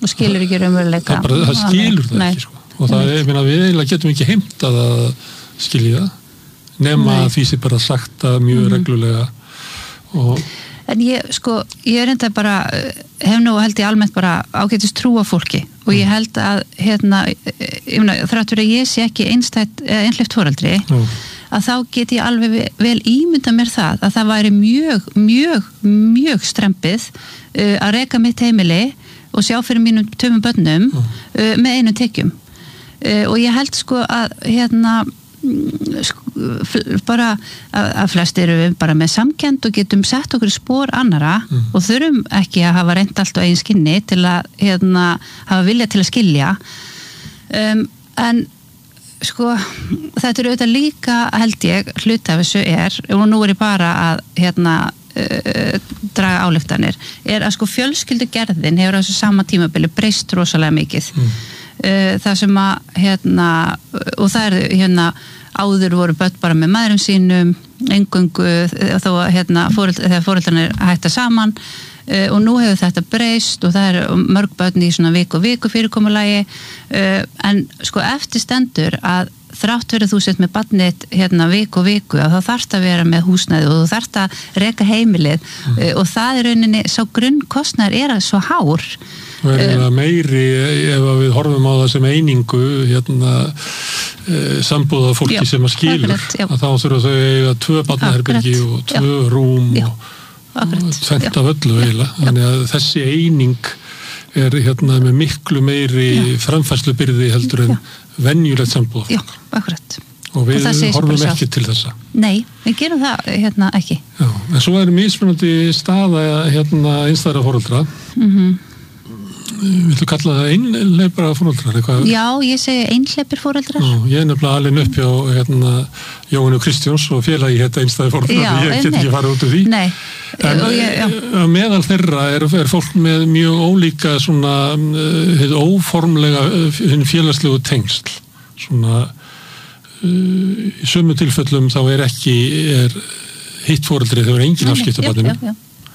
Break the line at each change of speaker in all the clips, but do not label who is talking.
og skilur ekki raunveruleika.
Það skilur það ekki, sko. Og það við eiginlega getum ekki heimtað að skilja það, nema að því sé bara sagt að mjög reglulega.
En ég er enda bara, hef nú held ég almennt bara ágætist trúa fólki og ég held að, þrátt fyrir að ég sé ekki einhleypt foreldri, að þá get ég alveg vel ímynda mér það að það væri mjög strempið að reka mitt heimili og sjá fyrir mínum 2 börnum með einum tekjum. Og ég held að bara að flestir eru við bara með samkennd og getum sett okkur í spor annara og þurfum ekki að hafa reynt allt á eigin skinni til að hafa vilja til að skilja en þetta eru auðvitað líka held ég hluti af þessu og nú er ég bara að draga ályktanir er að fjölskyldugerðin hefur á þessu sama tímabili breyst rosalega mikið það sem að og það áður voru börn bara með mæðrum sínum eingöngu þó að þegar foreldrarnir hætta saman og nú hefur þetta breyst og það eru mörg börn í svona viku fyrirkomulagi en eftir stendur að þrátt verið þú sett með barnið viku að þá þarft að vera með húsnæði og þú þarft að reka heimilið og það er rauninni sá grunnkostnaður er að svo hár
og það meiri ef við horfum á það sem einingu sambúða fólki sem að skilur að þá þurfa þau eiga 2 barnaherbergi og 2 rúm og tvent af öllu eiginlega þannig að þessi eining er með miklu meiri framfærslubyrði heldur en venjulegt sambúða fólk.
Já, akkurat.
Og við horfum ekki til þessa.
Nei, við gerum það ekki.
Já, en svo er mismunandi staða einstæðra foreldra. Viltu kalla það einhleypra foreldrar?
Já, ég segi einhleypir foreldrar.
Ég er nefnilega alveg upp hjá Jóhannu Kristjáns og félagi einstæðir foreldrar. Ég get ekki farið út úr því.
Nei.
En meðal þeirra er fólk með mjög ólíka hið óformlega félagslegu tengsl. Í sömu tilfellum þá er hitt foreldri þegar engin afskipti af barninu.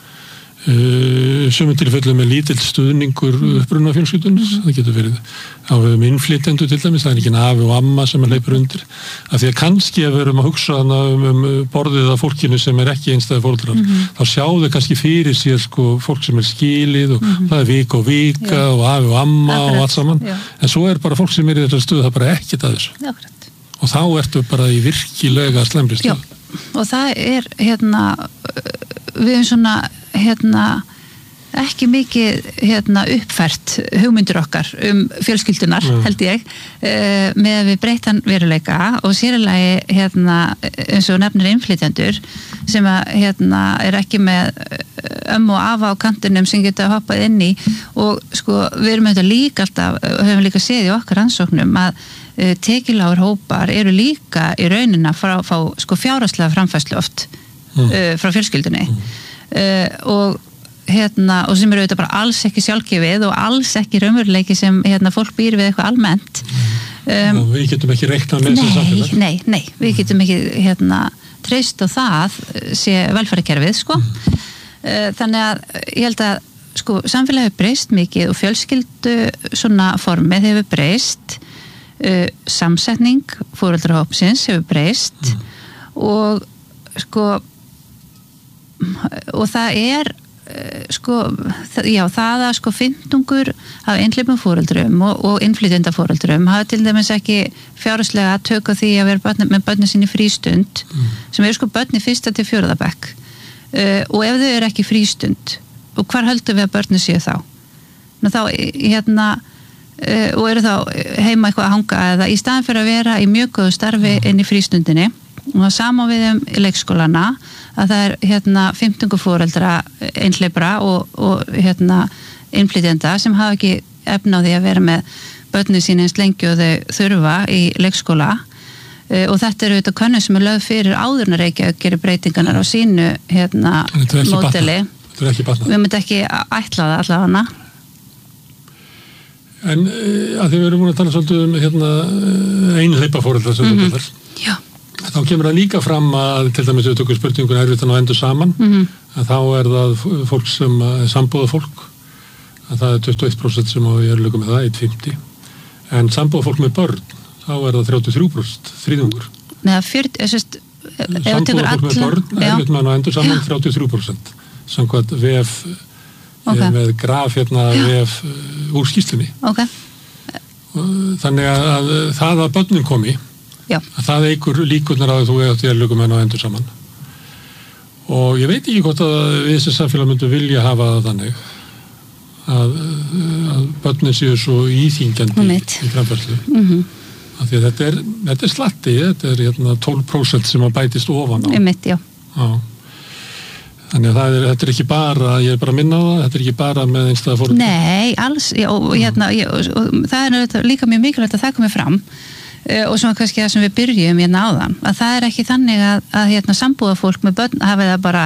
Sömu tilfellum er lítill stuðningur uppbrunna fjölskyldunar, það getur verið á innflytjendur til dæmis, það er ekki afi og amma sem hleypur undir, af því að kannski ef við erum að hugsa borðið af fólkinu sem er ekki einstæðir foreldrar, þá sjáðu kannski fyrir sér fólk sem er skilið og það er vika og afi og amma og allt saman, en svo er bara fólk sem er í þetta stuð, það er bara ekkert að þessu og þá ertu bara í virkilega slæmri stuð.
Já, og það er við erum ekki mikið uppfært hugmyndir okkar fjölskyldunar, held ég, með að við breytan veruleika og sérlagi eins og nefnir innflytjendur sem er ekki með og afa á kantinum sem geta hoppað inn í og við erum auðvitað líka alltaf, höfum líka séð í okkar rannsóknum að tekjulágur hópar eru líka í rauninna að fá fjárhagslega framfærslu oft frá fjölskyldunni og sem eru auðvitað bara alls ekki sjálfgefið og alls ekki raunveruleiki sem fólk býr við eitthvað almennt
við getum ekki reiknað með þessu samfélag
nei, við getum ekki treyst á það sé velferðarkerfið þannig að ég held að samfélagið hefur breyst mikið og fjölskyldu formið hefur breyst samsetning foreldrahópsins hefur breyst og það er það að 50 af einhleypum foreldrum og innflytjenda foreldrum hafa til dæmis ekki fjárhagslega tök á því að vera með börnin sín í frístund sem eru börn í 1. til 4. bekk og ef þau eru ekki í frístund og hvar höldum við að börnin séu þá og eru þá heima eitthvað að hanga eða í staðan fyrir að vera í mjög góðu starfi inn í frístundinni og það sama við í leikskólana að það er 15 foreldra einhleypra og innflytjenda sem hafa ekki efni á því að vera með börnin sín eins lengi og þau þurfa í leikskóla og þetta eru auðvitað könnun sem er lögð fyrir áður en Reykjavík gerir breytingarnar á sínu módeli við myndum ekki ætla það allavega
en að því við erum búin að tala svolítið einhleypa foreldrar sem þú kallar þá kemur það líka fram að til dæmis við tökum spurningun erfitt að ná endur saman að þá er það fólk sem er sambúða fólk að það 21% sem á í örlöku með það, 1,50. En sambúðarfólk með börn, þá það 33%, þriðjungur.
Neða,
sambúðarfólk með börn, erfitt og endur saman 33%. Samkvæmt VF, með graf VF úr skýrslunni.
Okay.
Þannig að það að börnin komi, að það eigur líkurnar að þú átt í örlöku með endur saman. Og ég veit ekki hvort að við þessi samfélag myndum vilja hafa það þannig að börnin séu svo íþyngjandi í framfærslu. Af því að þetta slatti, þetta 12% sem að bætist ofan á.
Já.
Þannig að þetta ekki bara, ég bara að minna á það, þetta ekki bara með einstæða fóreldi.
Nei, alls, og það líka mjög mikilvægt að það komi fram. Og svona kannski það sem við byrjum áðan, að það ekki þannig að sambúðarfólk með börn hafi það bara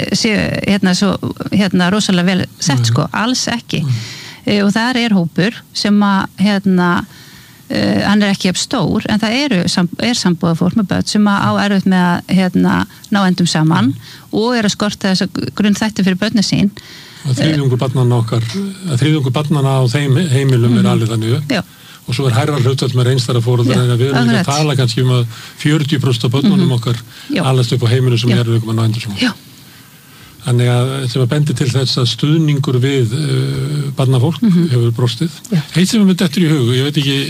svo rosalega vel sett sko, alls ekki. Og það hópur sem að hann ekki jafn stór, en það er sambúðarfólk með börn sem á erfitt með að ná endum saman og að skorta þessa grunnþætti fyrir börnin sín.
Og þriðjungur barnanna á þeim heimilum alveg þannig. Já. Og svo hærra hlutfall með einstæða foreldrar en við erum að tala kannski að 40% af börnunum okkar alast upp á heimilum sem við komum að ná endur saman. Þannig að sem að bendi til þess að stuðningur við barnafólk hefur brostið. Eitt sem við dettur í hug, ég veit ekki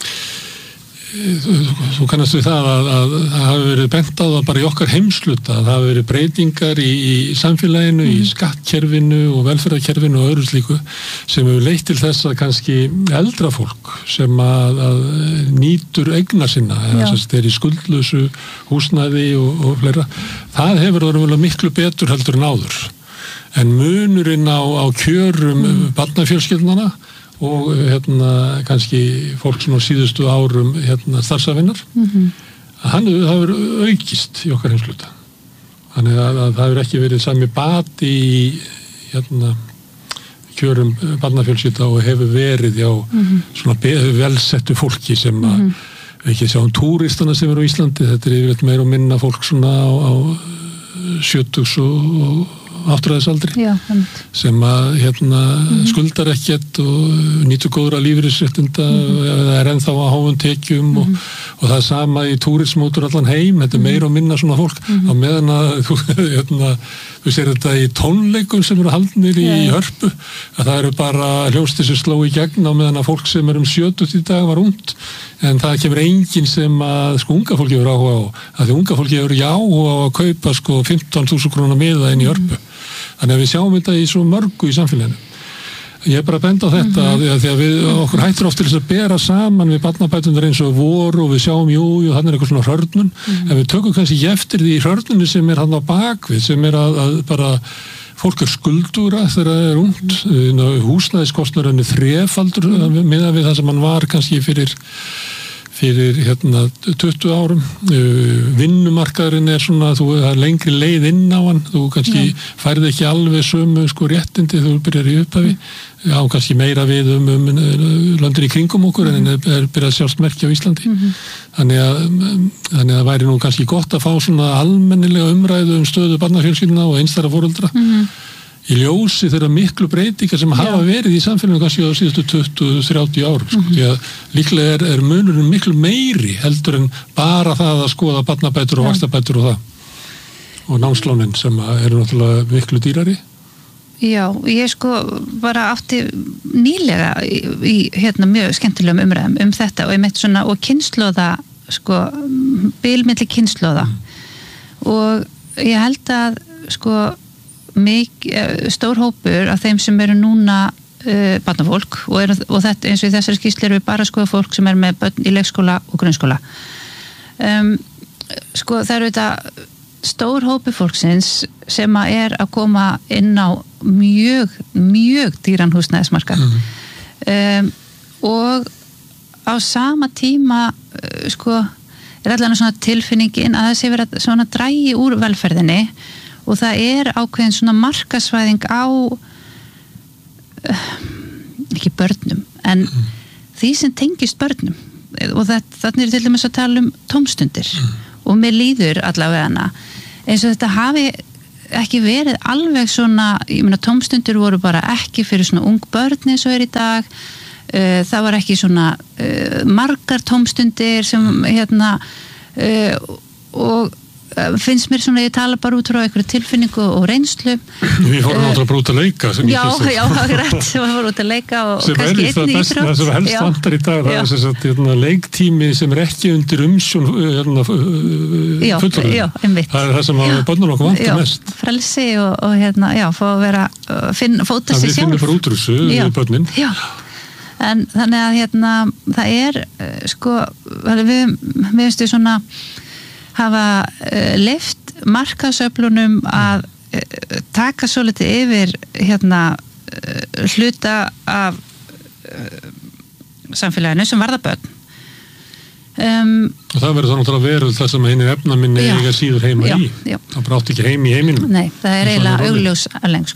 þú kannast við það að það hafi verið bent á það bara í okkar heimsluta, það hafi verið breytingar í samfélaginu, í skattkerfinu og velferðarkerfinu og öðru slíku sem hefur leitt til þess að kannski eldra fólk sem að nýtur eigna sinna eða þess að þeir í skuldlausu húsnæði og fleira, það hefur verið miklu betur heldur en áður. En munurinn á kjörum barnafjölskyldnanna og kannski fólk svona síðustu árum starfsafinnar að hann hefur aukist í okkar heimsluta. Þannig að það hefur ekki verið sami bati í kjörum barnafjölskylda og hefur verið svona velsettu fólki sem við ekki sjáum túristana sem eru á Íslandi, þetta yfirleitt meira og minna fólk svona á 70 og áttræðisaldri sem að skuldar ekkert og nýtur góðra lífeyrisréttinda eða ennþá á háum tekjum og það sama í túrism út úr allan heim, þetta meira og minna svona fólk á meðan að þú sér þetta í tónleikum sem eru haldnir í Hörpu að það eru bara hljómsveitir sem sló í gegn á meðan að fólk sem er 70 í dag var ungt en það kemur enginn sem að unga fólki hefur áhuga á að því unga fólki hefur áhuga á að kaupa 15.000 króna miða inn í Hörpu. Þannig að við sjáum þetta í svo mörgu í samfélaginu. Ég bara benda á þetta því að við okkur hættur oft til þess að bera saman við barnabæturnar eins og voru og við sjáum jú, þannig eitthvað svona hrörnun en við tökum kannski ekki eftir því hrörnunni sem er hann á bakvið, sem er að bara fólk skuldúra þegar það er ungt, húsnæðiskostnaðurinn þrefaldur miðað við það sem hann var kannski fyrir 20 árum vinnumarkaðurinn er svona það er lengri leið inn á hann þú kannski færði ekki alveg sömu réttindi þú byrjar í upphafi á kannski meira við landir í kringum okkur en er byrjað að sjást merki á Íslandi þannig að það væri nú kannski gott að fá svona almennilega umræðu stöðu barnafjölskyldna og einstæðra foreldra í ljósi þeirra miklu breytingar sem hafa verið í samfélaginu kannski á síðustu 20-30 árum því að líklega er munurinn miklu meiri heldur en bara það að skoða barnabætur og vaxtabætur og það og námslánin sem eru náttúrulega miklu dýrari.
Já, ég bara átti nýlega í mjög skemmtilegum umræðum þetta og ég meitt svona og kynslóða bilmilli kynslóða og ég held að stór hópur af þeim sem eru núna barnafólk og þetta eins og í þessari skýrslu eru við bara fólk sem er með börn í leikskóla og grunnskóla það eru þetta stór hópur fólksins sem er að koma inn á mjög dýran húsnæðismarkað og á sama tíma er allan svona tilfinningin að það sé verið svona drægi úr velferðinni og það er ákveðin svona markasvæðing á ekki börnum en því sem tengist börnum og þannig er til dæmis að tala tómstundir og mér líður allavega hana eins og þetta hafi ekki verið alveg svona, ég meina tómstundir voru bara ekki fyrir svona ung börn eins og í dag, það var ekki svona margar tómstundir sem og finnst mér svona, ég tala bara út frá einhverju tilfinningu og reynslu.
Við fórum náttúrulega bara út að leika.
Já, rétt, við fórum út að leika og kannski einnig íþrótt.
Það sem helst vantar í dag, það er leiktími sem er ekki undir umsjón fullorðin.
Já, einmitt.
Það er það sem börnum okkur vantar mest.
Frelsi og fá að vera, fóta sig sjálf.
Við finnum bara útrússu við börnin.
Já. En þannig að það er, við finnst við svona hafa leyft markaðsöflunum að taka svolítið yfir hluta af samfélaginu sem varða börn.
Og það verður þá náttúrulega verið það sem hinir efnaminni eiga síður heima í. Það brátt ekki heim í heiminum.
Nei, það er eiginlega augljós alveg,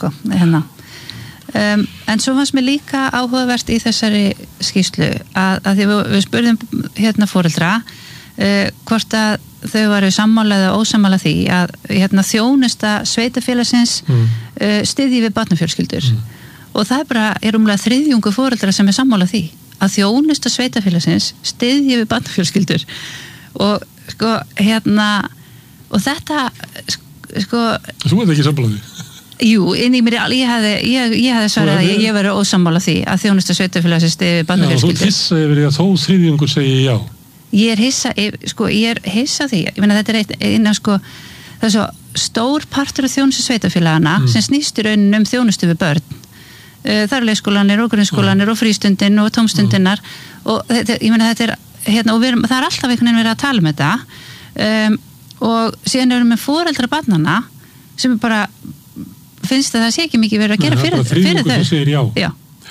en svo fannst mér líka áhugavert í þessari skýrslu að því við spurðum foreldra hvort að þau varu sammála eða ósammála því að þjónusta sveitafélagsins styðji við barnafjölskyldur og það er umlega þriðjungur foreldra sem er sammála því að þjónusta sveitafélagsins styðji við barnafjölskyldur og og þetta
Þú ert ekki sammála því?
Jú, inn í mér, ég hefði svarað að ég verið ósammála því að þjónusta sveitafélagsins styðji við barnafjölskyldur.
Já, þú hissa yfir því að þó þriðjungur segi já.
Ég er hissa því, ég meina þetta er það er svo stór partur af þjónustu sveitafélagana sem snýst í rauninni þjónustu við börn. Það eru leikskólanir og grunnskólanir og frístundin og tómstundinar og ég meina þetta er og það er alltaf einhvern veginn verið að tala um þetta og síðan erum við foreldra barnanna sem bara finnst að það sé ekki mikið verið að gera fyrir þau.
Þriðjungur sem segir já.
Já.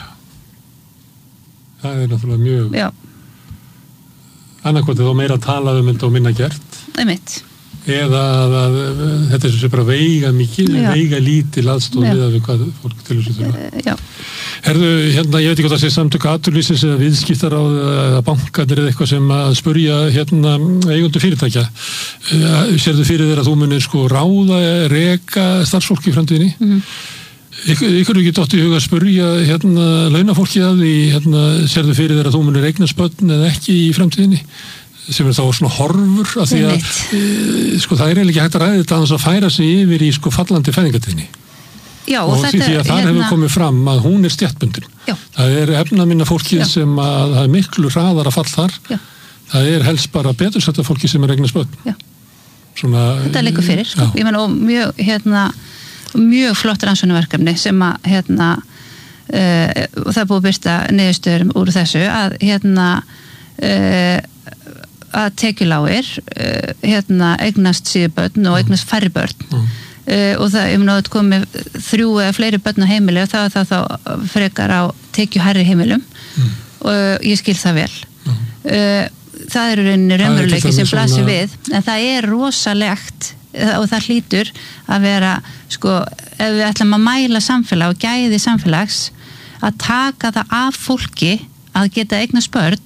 Það er náttúrulega mjög
Já.
Annarkvæmt er þá meira að tala um þetta og minna gert.
Einmitt.
Eða að þetta er sem bara veiga lítil aðstoð við hvað fólk til þessu þurfa.
Já.
Herðu, ég veit ekki hvað það sé samtök atvinnulífsins eða viðskiptaráð eða bankarnir eða eitthvað sem að spurja eigendur fyrirtækja. Sérðu fyrir þér að þú munir ráða, reka starfsfólki í framtíðinni? Ykkur ekki dótt í huga að spurja launafólki að því sérðu fyrir þér að þú munir eignast börn eða ekki í framtíðinni? Sem er þá svona horfur af því að það er eiginlega ekki hægt að ræða þetta að færa sig yfir í fallandi fæðingartíðni.
Já,
og því að þar hefur komið fram að hún er stéttbundin. Það er efnaminna fólkið sem að það er miklu hraðar að fall þar. Já. Það er helst bara betursetta fólki sem er eignast börn. Já.
Þetta liggur fyrir. Ég meina og mjög flott rannsóknarverkefni sem að og það er búið að birta niðurstöður úr þessu að tekjulágir eignast síður börn og eignast færri börn. Og það, ég meina, það komið 3 eða fleiri börn á heimili og það þá frekar á tekjuhærri heimilum og ég skil það vel. Það eru raunveruleiki sem blasir við, en það er rosalegt og það hlýtur að vera, ef við ætlum að mæla samfélag og gæði samfélags, að taka það af fólki að geta eignast börn.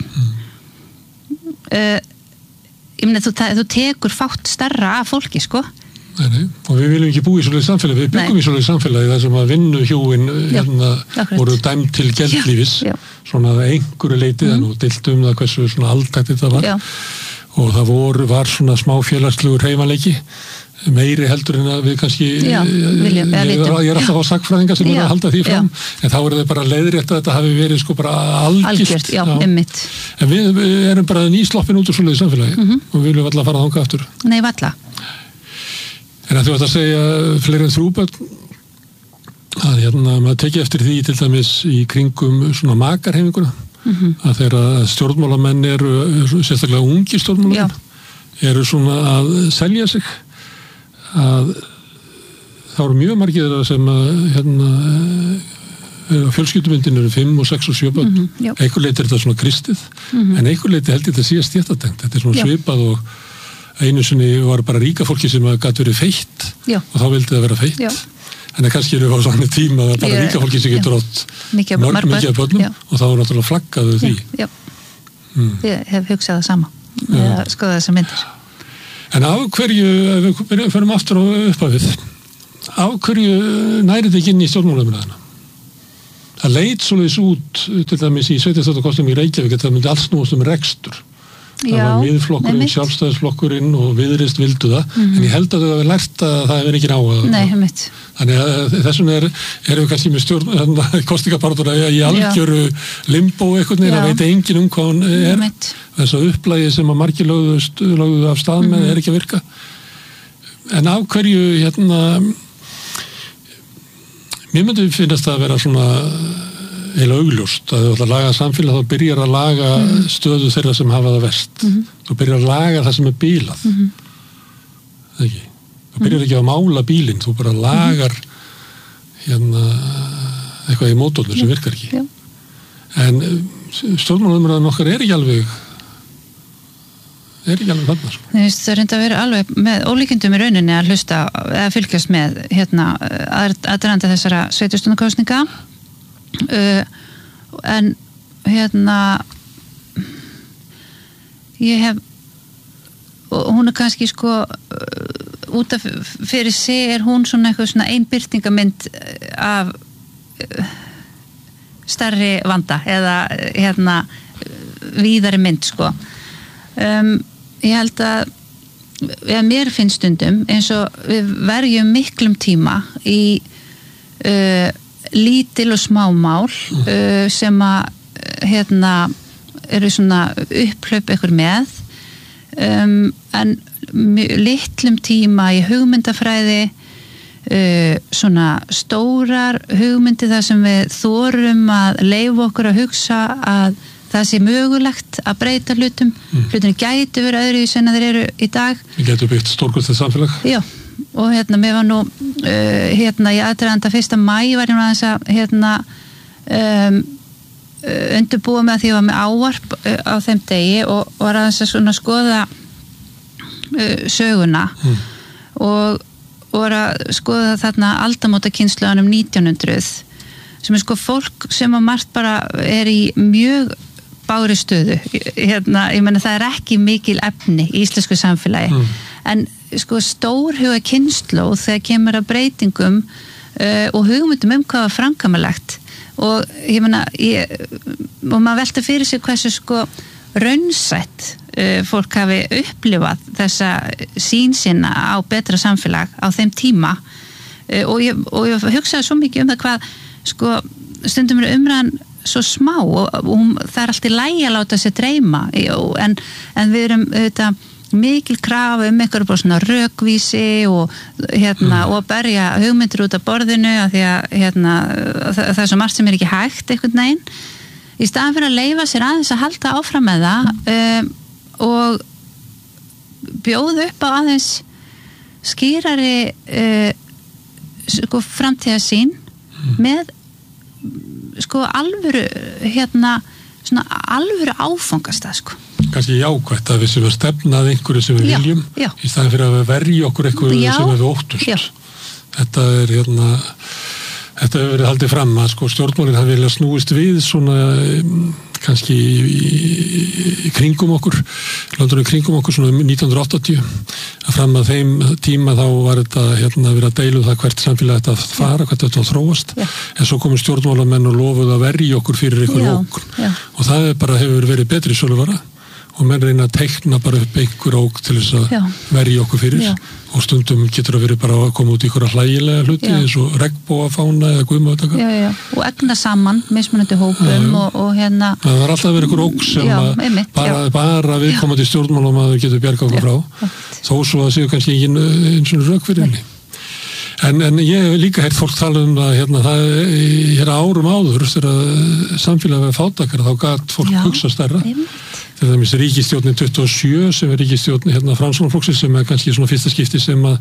Ég meina, þú tekur fátt stærra af fólki,
Nei, og við viljum ekki búa í svoleiðis samfélagi, við byggum í svoleiðis samfélagi þar sem að vinnuhjúin voru dæmd til geldlífis, svona einhverju leitið en og deilt það hversu svona aldætt þetta var og það var svona smá félagslegur hreyfanleiki, meiri heldur en að við kannski, ég er alltaf á sagfræðinga sem er að halda því fram, en þá er það bara leiðrétt að þetta hafi verið bara algjört. En við erum bara nýsloppin út úr svoleiðis samfélagi og við viljum alltaf fara þangað aftur.
Nei, valla.
En að þú ætti að segja fleiri en 3 börn að maður tekið eftir því til dæmis í kringum svona makarheiminguna að þegar stjórnmálamenn eru sérstaklega ungi stjórnmálamenn eru svona að selja sig að þá eru mjög margir sem fjölskyldumyndin eru 5 og 6 og 7 börn einhver leiti er þetta svona kristið en einhver leiti held ég þetta sé stéttatengt þetta er svona svipað og einu sinni var bara ríka fólki sem gat verið feitt og þá vildi það vera feitt en kannski eru á svona tíma að bara ríka fólki sem getur átt mikið af börnum og þá er náttúrulega flaggaðu því.
Ég hef hugsað það sama að skoða þessar myndir.
En af hverju, ef við förum aftur á upphafið af hverju næri þetta ekki inn í stjórnmálaumræðina? Það leit svoleiðis út til dæmis í sveitarstjórnarkosningum í Reykjavík að það myndi allt snúast rekstur. Það var Miðflokkurinn, Sjálfstæðisflokkurinn og Viðreisn vildu það, en ég held að þau hafi lært að það hefur ekki áhuga. Þannig að þessum erum við kannski með stjórn kosningabarátuna í algjöru limbó einhvern veginn, að veit enginn hvað hún þess að upplægi sem að margir lögðu af stað með ekki að virka. En af hverju mér myndi finnast það að vera svona eiginlega augljóst að þú ætlar að laga samfélag þá byrjar að laga stöðu þeirra sem hafa það verst. Þú byrjar að laga það sem bílað. Ekki? Þú byrjar ekki að mála bílinn, þú bara lagar eitthvað í mótornum sem virkar ekki. En stjórnmálaumræðan okkar er ekki alveg þarna.
Það er reynda að vera alveg með ólíkindum í rauninni að hlusta eða fylgjast með aðdraganda þessara sveitarstjórnarkosninga. En ég hef og hún er kannski út af fyrir sig er hún svona eitthvað svona einbirtingamynd af stærri vanda eða víðari mynd ég held að mér finnst stundum eins og við verjum miklum tíma í lítil og smá mál sem að eru svona upphlaup ykkur með en litlum tíma í hugmyndafræði svona stórar hugmyndi þar sem við þorum að leyfa okkur að hugsa að það sé mögulegt að breyta hlutum hlutin gætu verið öðruvísi en að þeir eru í dag.
Við getum byggt stórkostið samfélag.
Já, og mér var nú í aðdraganda 1. maí var ég aðeins að undirbúa með því að ég var með ávarp á þeim degi og var aðeins að svona skoða söguna og var að skoða þarna aldamótakynslunum 1900 sem er fólk sem að margt bara er í mjög bári stöðu. Ég meina það er ekki mikil efni í íslensku samfélagi en stórhuga kynslóð þegar kemur að breytingum og hugmyndum hvað var framkvæmanlegt og ég meina og maður velta fyrir sig hversu raunsætt fólk hafi upplifað þessa sýn sína á betra samfélag á þeim tíma og ég hugsaði svo mikið það hvað stundum er umræðan svo smá og það er alltaf í lagi að láta sig dreyma en við erum mikil krafa einhverju bara svona rökvísi og og berja hugmyndir út af borðinu af því að það er svo margt sem er ekki hægt einhvern veginn í staðan fyrir að leyfa sér aðeins að halda áfram með það og bjóða upp á aðeins skýrari framtíðarsýn með alvöru svona alvöru áfangastað
kannski jákvætt að við sem að stefnað einhverju sem við viljum í staðan fyrir að við verja okkur eitthvað sem við óttust þetta hefur verið haldið fram að stjórnmálin hafi viljað snúist við svona kannski í kringum okkur landurinn kringum okkur svona 1980 að fram að þeim tíma þá var þetta verið að deila það hvert samfélag þetta að fara, hvert þetta að þróast en svo komu stjórnmálamenn og lofuðu að verja okkur fyrir einhver ógn og það bara hefur verið betri söluvara og menn reyna að teikna bara upp einhver ógn til þess að verja okkur fyrir og stundum getur að verið bara að koma út í einhverja hlægilega hluti eins og regnbogafána eða guðmöðutaka
og egna saman mismunandi hópum og
það var alltaf verið einhver ógn sem bara viðkomandi stjórnmálum að þau getur bjarga okkur frá þó svo að séu kannski ekki eins og rök fyrir henni en ég hef líka heyrt fólk tala það árum áður þegar samfélagið var fátækara þá gat fólk hugsa stærra til dæmis ríkisstjórnin 27 sem er ríkisstjórnin Framsóknarflokksins sem er kannski svona fyrsta skipti sem að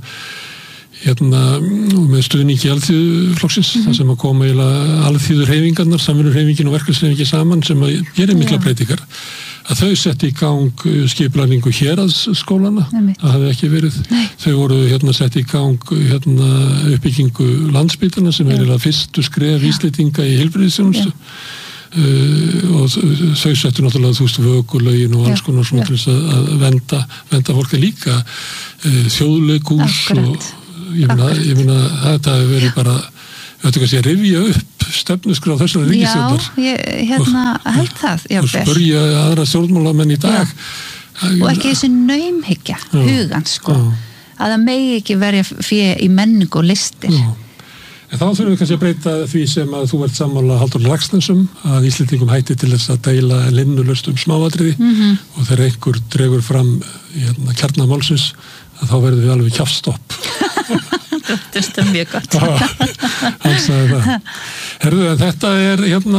með stuðningi alþýðuflokksins þar sem að koma alþýðurhreyfingarnar, samvinnuhreyfingin og verkefnishreyfingin saman sem að gera mikla breytingar að þau setti í gang skipulagningu héraðsskólana það hefði ekki verið þau voru setti í gang uppbyggingu Landspítalana sem er fyrstu skref Íslendinga í heilbrigðisþjónustu og þau settu náttúrulega vökulögin og alls konar svona til þess að venda fólki líka þjóðleikhús og ég meina þetta hefur verið bara að rifja upp stefnuskrá þessari ríkisstjórnar.
Já, ég held það.
Og spurja aðra stjórnmálamenn í dag.
Og ekki þessi naumhyggja, hugans, sko. Að það megi ekki verja fyrir í menningu og listir.
En þá þurfum við kannski að breyta því sem að þú ert sammála Halldór Laxnessum að Íslendingum hætti til þess að deila linnulaust smáatriði og þegar einhver dregur fram kjarnamálsins að þá verður við alveg kjafstopp.
Þetta er mjög gott.
Hann sagði það. Herðu, en þetta er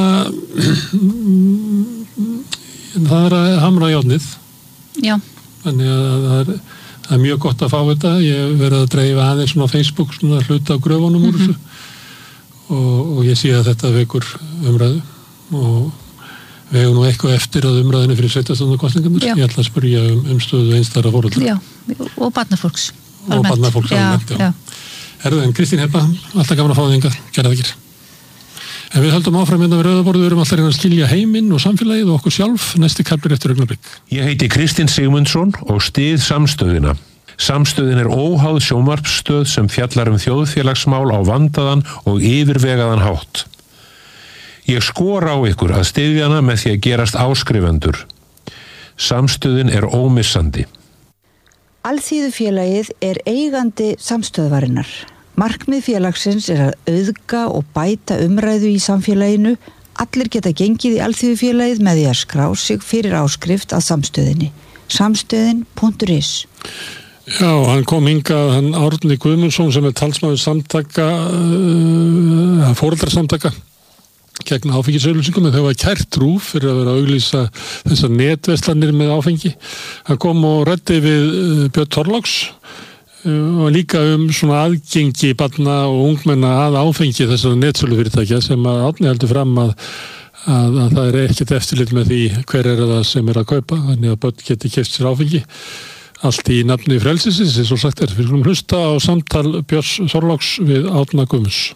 það er að hamra járnið.
Já.
Þannig að það er mjög gott að fá þetta. Ég hef verið að dreifa aðeins svona á Facebook svona hluta á gröfunum úr þessu og ég sé að þetta vekur umræðu og við hefum nú eitthvað eftir að umræðinu fyrir sveitarstjórnarkosningarnar. Ég ætla að spyrja stöðu einstæðra foreldra.
Já, og barnafólks.
Og barnafólks almennt, já. Herðu, en Kristín Hebba, alltaf gaman að fá þig hingað, kærar þakkir. En við höldum áfram við rauðaborðu, við erum alltaf að skilja heiminn og samfélagið og okkur sjálf, næsti kaflir eftir augnablik.
Ég heiti Kristinn Sigmundsson og styð Samstöðina. Samstöðin er óháð sjónvarpsstöð sem fjallar þjóðfélagsmál á vandaðan og yfirvegaðan hátt. Ég skora á ykkur að styðja hana með því að gerast áskrifendur. Samstöðin er ómissandi.
Alþýðufélagið er eigandi samstöðvarinnar. Markmið félagsins er að auðga og bæta umræðu í samfélaginu. Allir geta gengið í Alþýðufélagið með því að skrá sig fyrir áskrift að samstöðinni. Samstöðin.is.
Já, hann kom hingað, hann Árni Guðmundsson sem er talsmaður samtaka, foreldrasamtaka gegn áfengisauglýsingum, en þau var kært RÚV fyrir að vera að auglýsa þessar netverslanir með áfengi. Hann kom og ræddi við Björn Þorláks og líka svona aðgengi barna og ungmenna að áfengi þessar netsölufyrirtækja sem að Árni heldur fram að það er ekkert eftirlit með því hver er það sem er að kaupa, þannig að börn geti keypt sér áfengi. Allt í nafni frelsisins, eins og sagt er. Við skulum hlusta á samtal Björns Þorláks við Árna Guðmunds.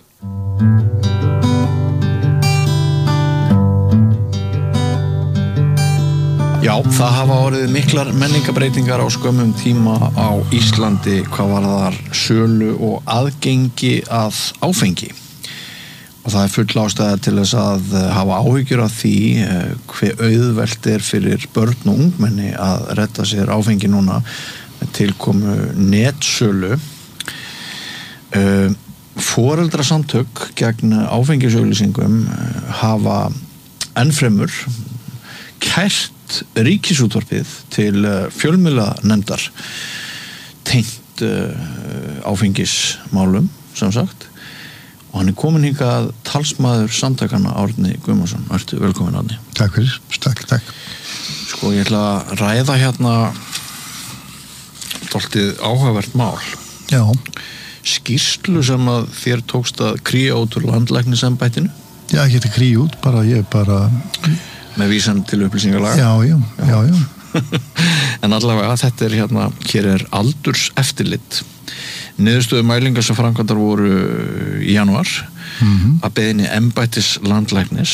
Já, það hafa orðið miklar menningabreytingar á skömmum tíma á Íslandi hvað varðar sölu og aðgengi að áfengi. Og það er full ástæða til þess að hafa áhyggjur af því hve auðvelt er fyrir börn og ungmenni að redda sér áfengi núna með tilkomu netsölu. Foreldrasamtök gegn áfengisauglýsingum hafa ennfremur kært Ríkisútvarpið til fjölmiðlanefndar tengt áfengismálum, sem sagt. Og hann er komin hingað talsmaður samtakana Árni Guðmundsson. Ertu velkomin, Árni?
Takk fyrir, takk.
Sko, ég ætla að ræða hérna dálítið áhugavert mál.
Já.
Skýrslu sem að þér tókst að kría út úr landlæknisembættinu?
Já, ekki að kría út, ég bara...
Með vísan til upplýsingalaga?
Já.
En allavega, þetta er hérna, hér er aldurseftirlit. Niðurstöðu mælingar sem framkvæmdar voru í janúar að beiðni embættis landlæknis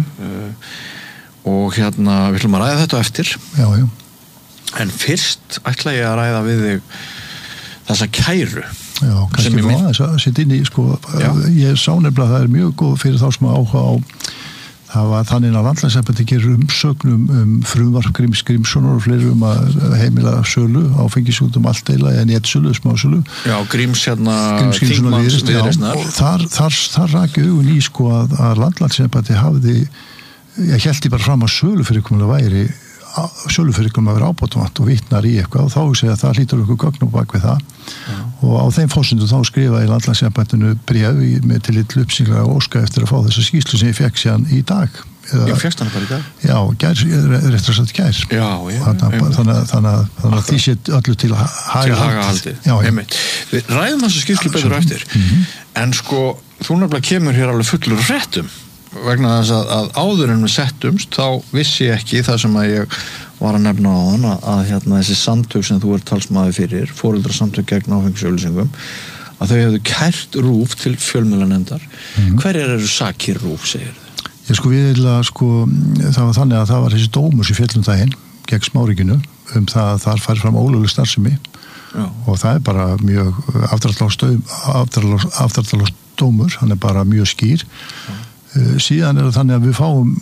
og hérna við ætlum að ræða þetta eftir.
Já.
En fyrst ætla ég að ræða við þig þessa kæru.
Já, kannski frá þess að setja inn í, ég sá nefnilega að það er mjög góð fyrir þá sem áhuga á. Það var þannig að landlæknisembættið gerir umsögn frumvarp Gríms Grímssonar og fleiri að heimila sölu, áfengisútum allt deila eða netsölu, smásölu. Já,
Gríms þingmanns Viðreisnar.
Og þar raki augun í að landlæknisembættið hafði, ég held bara fram að sölufyrirkomulag væri sölufyrirkomulag að vera ábótavant og vitnar í eitthvað og þá segja að það hlýtur okkur gögn á bak við það. Og á þeim forsendum þá skrifaði landlæknisembættinu bréf með tillit upplýsingar og óska eftir að fá þessa skýrslu sem ég fekk síðan í dag.
Já, fékkst hana bara í dag?
Já, réttur að sagt gær.
Já.
Þannig að því sé öllu til
hagahaldi. Já, einmitt. Við ræðum þessu skýrslu betur eftir. En sko, þú nefnilega kemur hér alveg fullur réttum vegna þess að áður en við settumst þá vissi ég ekki það sem að ég var að nefna á þann að hérna þessi samtök sem þú ert talsmaður fyrir, foreldrasamtök gegn áfengisauglýsingum, að þau hefðu kært RÚV til fjölmiðlanefndar. Hverjar eru sakir RÚV, segir þau?
Það var þannig að það var þessi dómur sem féll daginn gegn Smárikinu það að þar færi fram ólögleg starfsemi og það bara mjög afdráttarlaus dómur, hann bara mjög skýr. Síðan það þannig að við fáum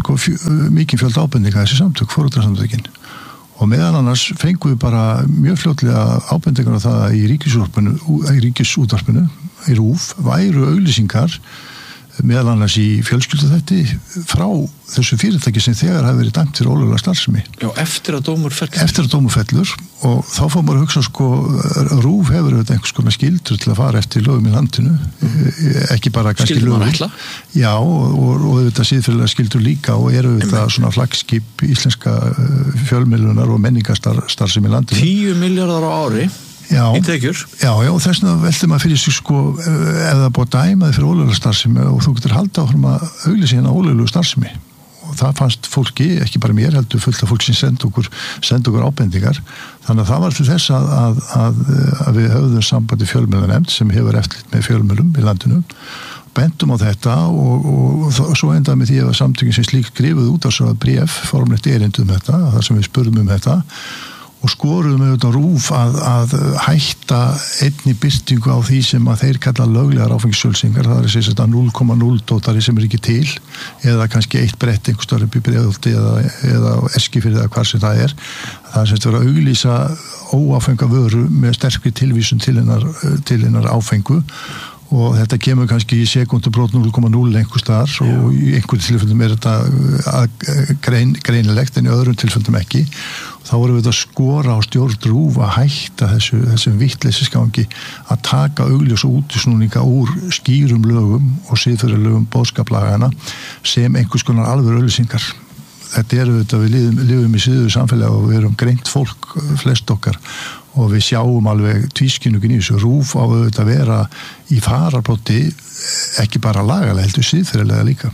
mikið fjölda ábendinga þessi samtök, foreldrasamtökin, og meðal annars fengum við bara mjög fljótlega ábendingar á það að í ríkisútvarpinu í RÚV væru auglýsingar meðal annars í fjölskylduþætti frá þessu fyrirtæki sem þegar hafi verið dæmt fyrir ólöglega starfsemi.
Já, eftir að dómur fellur.
Eftir að dómur fellur, og þá fór maður að hugsa RÚV hefur auðvitað einhvers konar skyldur til að fara eftir lögum í landinu, ekki bara kannski lögum.
Skyldur maður ætla?
Já, og auðvitað síðfélaga skyldur líka og eru auðvitað svona flaggskip íslenska fjölmiðlunar og menningarstarfsemi í landinu. 10 milljarðar á ári. Já,
í tekjur.
Já, þess vegna veltum maður fyrir sig ef það er búið að dæma þið fyrir ólöglega starfsemi og þú getur haldið áfram að auglýsa hérna ólöglegu starfsemi, og það fannst fólki, ekki bara mér heldur, fullt af fólk sem senda okkur ábendingar, þannig að það var til þess að við höfðum sambandi fjölmiðlanefnd sem hefur eftirlit með fjölmiðlum í landinu, bendum á þetta og svo endaði með því að samtökin sem slíkt skrifuð út á svo að bréf, formlegt erindi þetta, þar sem við spurðum þetta, og skoruðum auðvitað RÚV að hætta einni birtingu á því sem að þeir kalla löglegar áfengissölsingar, það er þess að 0,0 dótari sem ekki til, eða kannski eitt brett einhver stærri bíbirjöðulti eða eskifyrði eða hvað sem það er. Það er sem þetta verið að auglýsa óáfenga vöru með sterkri tilvísun til hennar áfengu, og þetta kemur kannski í sekundubrót 0,0 einhver staðar, og í einhverjum tilfellum er þetta greinilegt en í öðrum tilfellum ekki. Þá vorum við að skora á stjórn RÚV að hætta þessum vitleysisgangi að taka augljós og útisnúninga úr skýrum lögum og siðferðilegum boðskaplagana sem einhvers konar alvöru auglýsingar. Þetta við lifum í síðu samfélagi og við erum greint fólk, flest okkar, og við sjáum alveg tvískinnungin í þessu. RÚV á auðvitað að vera í fararbroddi, ekki bara lagalega heldur siðferðilega líka.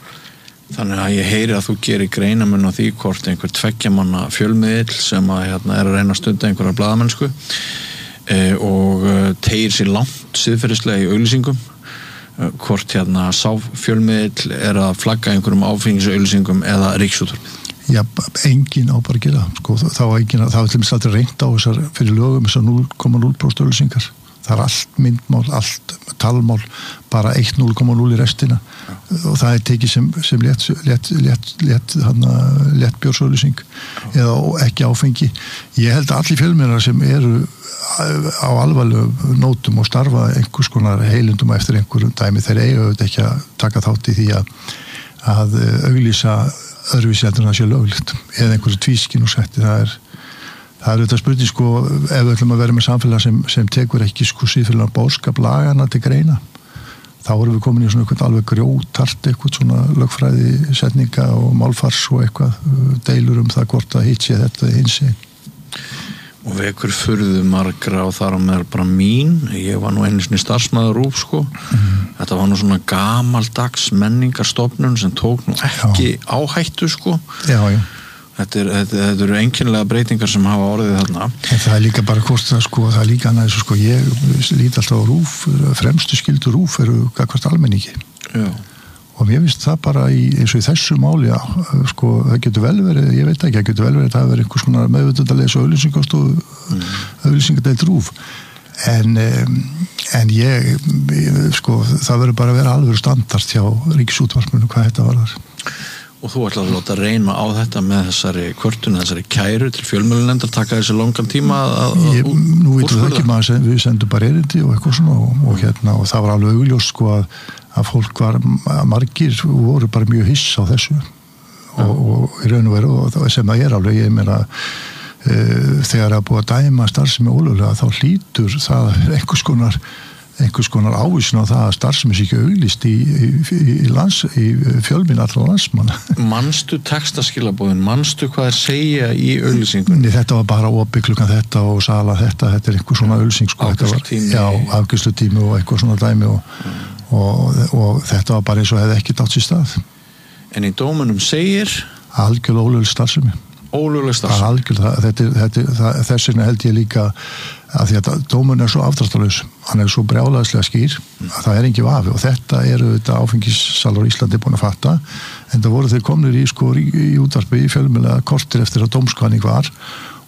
Þannig að ég heyri að þú gerir greinamun á því hvort einhver tveggjamanna fjölmiðill sem að er að reyna að stunda einhverja blaðamennsku og tegir sér langt siðferðislega í auglýsingum, hvort sá fjölmiðill er að flagga einhverjum áfengisauglýsingum eða ríkisútvarpið.
Já, enginn á bara að gera það er til dæmis aldrei reynt á þessar fyrir lögum þessar 0,0% auglýsingar. Það er allt myndmál, allt talmál, bara 1,0 í restina, og það er tekið sem létt bjórsauglýsing eða ekki áfengi. Ég held að allir fjölmiðlar sem eru á alvarlegum nótum og starfa einhvers konar heilundum eftir einhverjum dæmi, þeir eiga auðvitað ekki að taka þátt í því að auglýsa öðruvísi heldur en það sé löglegt eða einhverju tvískin og setti. Það er auðvitað spurning ef við ætlum að vera með samfélag sem tekur ekki síðfélagar boðskap lagana til greina, þá erum við komin í svona eitthvað alveg grjótart, eitthvað svona lögfræði setninga og málfars og eitthvað deilur það hvort að hitt sé þetta hins sé.
Og vekur furðu margra og þar á meðal bara mín, ég var nú einu sinni starfsmaður RÚV þetta var nú svona gamaldags menningarstofnun sem tók nú ekki áhættu
Já.
Þetta eru einkennilega breytingar sem hafa orðið þarna.
En það er líka bara hvort það er líka annað ég lít alltaf á RÚV, fremstu skyldur RÚV eru gagnvart almenningi.
Já.
Og mér finnst það bara eins og í þessu máli það getur vel verið, ég veit ekki, það getur vel verið að það verið einhvers konar meðvitundalegs og auglýsingadeild RÚV. En það verður bara að vera alveg standard hjá ríkisútvarpinu hvað þetta varðar.
Og þú ætlar að láta reyna á þetta með þessari kvörtun, þessari kæru til fjölmiðlanefndar, taka þessi langan tíma að
Nú veitum við ekki maður, við sendum bara erindi og eitthvað svona og það var alveg augljóst að fólk var, margir voru bara mjög hiss á þessu og í raun og veru, og sem það er alveg, ég meina þegar það er búið að dæma starfsemi ólöglega, þá hlýtur það einhvers konar ávísun á það að starfsemi sé ekki auglýst í fjölmiðlum allra landsmanna.
Manstu textaskilabóðin, manstu hvað þeir segja í auglýsingunni?
Þetta var bara opið klukkan þetta og sala þetta er einhver svona auglýsing afgreiðslutími og eitthvað svona dæmi og þetta var bara eins og hefði ekki dátt sér stað.
En í dómunum segir?
Algjörlega ólögleg starfsemi.
Ólögleg starfsemi?
Þess vegna held ég líka að því að dómurinn er svo afdráttarlaus, hann er svo brjálæðislega skýr að það er engin vafi, og þetta eru þetta áfengissalur í Íslandi búin að fatta, en það voru þeir komnir í útvarpi í fjölmiðla kortir eftir að dómskvaning var,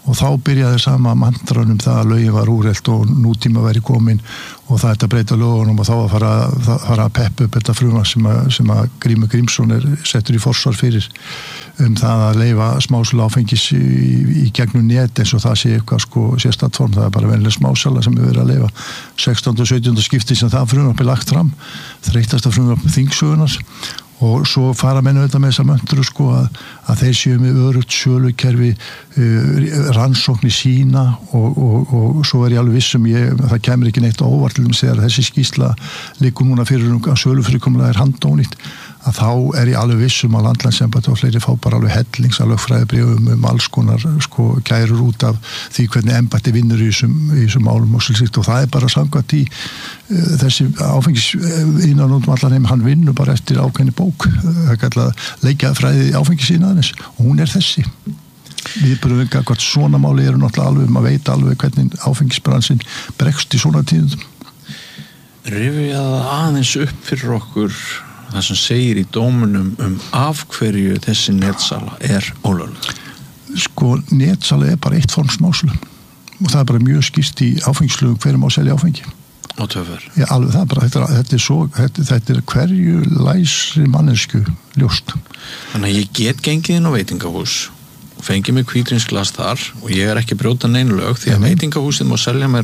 og þá byrjaði sama mantran það að lögin var úrelt og nútíma væri komin og það ætti að breyta lögunum og þá að fara að peppa upp þetta frumvarp sem að Grímur Grímsson settur í forsvar fyrir það að leyfa smásölu áfengis í gegnum net eins og það sé eitthvað sérstætt form, það bara venjuleg smásala sem verið að leyfa 16. og 17. skipti sem það frumvarp lagt fram, þreytasta frumvarp þingsögunar og svo fara menn auðvitað með þessa möntru að þeir séu með örugt sölukerfi rannsóknir sína og svo ég alveg vissum það kemur ekki neitt á óvart til þegar þessi skýrsla liggur núna fyrir að sölufyrirkomulag handónýtt að þá ég alveg vissum að Landlæknisembættið og fleiri fá bara alveg hellingsalögfræðibréfum alls konar kærur út af því hvernig embættið vinnur í þessum málum og slíkt og það bara samkvæmt í þessi áfengis innan út allan heim, hann vinnur bara eftir ákveðni bók, það er kallað leikjafræði áfengis innaðins og hún þessi. Við byrjum ekki að svona máli náttúrulega alveg, maður veit alveg hvernig áfengisbransin bregst í svona tíðum.
Rifjaðu aðeins upp fyrir okkur það sem segir í dómunum af hverju þessi netsala ólögleg.
Netsala bara eitt form smásölu og það bara mjög skýrt í áfengislögum hverjum má selja áfengi.
Og töfur.
Já, alveg það bara, þetta hverju læsri mannesku ljóst.
Þannig að ég get gengið inn á veitingahús og fengi mig hvítrínsglas þar og ég ekki brjóta neinu lög því að veitingahúsið má selja mér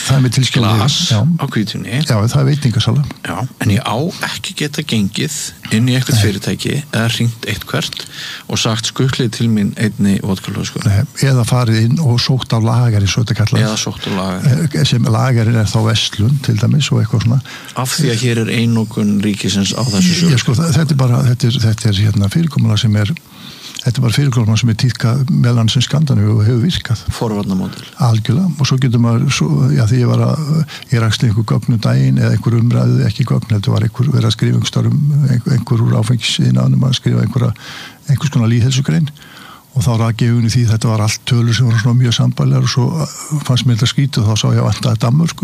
glas á hvítrinni.
Já, það er veitingasala.
Já, en ég á ekki geta gengið inn í eitthvað fyrirtæki eða hringt eitthvert og sagt skutlið til mín einni vodkalösku.
Eða farið inn og sótt á lagari, svo þetta kallast.
Eða sótt á lagari.
Sem lagarinn þá verslun til dæmis og eitthvað svona.
Af því að hér einokun ríkisins á þessu sölu.
Þetta fyrirkomulag sem þetta bara fyrirkomulag sem tíðka meðal sem Skandinavíu og hefur virkað.
Forvarnamódel.
Algjörlega, og svo getur maður, því ég rakst einhver gögn daginn eða einhver umræðu, ekki gögn, heldur var verið að skrifa einhver úr áfengisiðnaðinum að skrifa einhvers konar lýðheilsugrein og þá rak ég því þetta var allt tölur sem voru svona mjög sambærilegar og svo fannst mér þetta skrítið og þá sá ég að vantaði Danmörku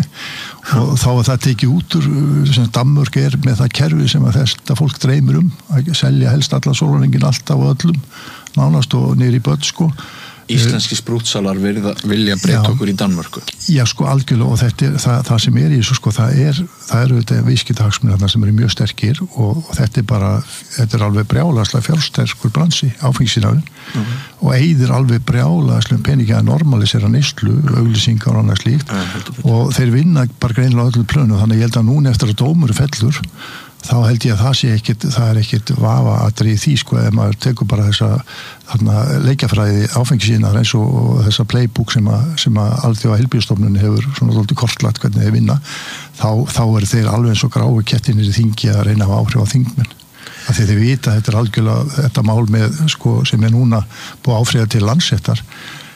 og þá var það tekið út úr sem Danmörk með það kerfi sem að þetta fólk dreymir að selja helst allar sólarhringinn alltaf og öllum nánast og niður í börn
Íslenski sprútsalar vilja breyta okkur í Danmörku.
Já, algjörlega og það sem í þessu það eru þetta viðskiptahagsmunir sem eru mjög sterkir og þetta er alveg brjálagslega fjársterkur bransi áfengisiðnaðurinn og eyðir alveg brjálagslega peningi að normalisera neyslu, auglýsingar og annað slíkt og þeir vinna bara greinilega öllu plönu þannig ég held að núna eftir að dómur fellur þá held ég að það er ekkit vafa atriði því ef maður tekur bara þessa leikjafræði áfengisíðnaðar eins og þessa playbook sem að Alþjóða heilbrigðisstofnun hefur svona svolítið kortlagt hvernig þeir vinna þá eru þeir alveg eins og gráu kettinir í þingi að reyna að hafa áhrif á þingmenn af því þeir vita að þetta er algjörlega þetta mál með sem núna búið áfriða til Landsréttar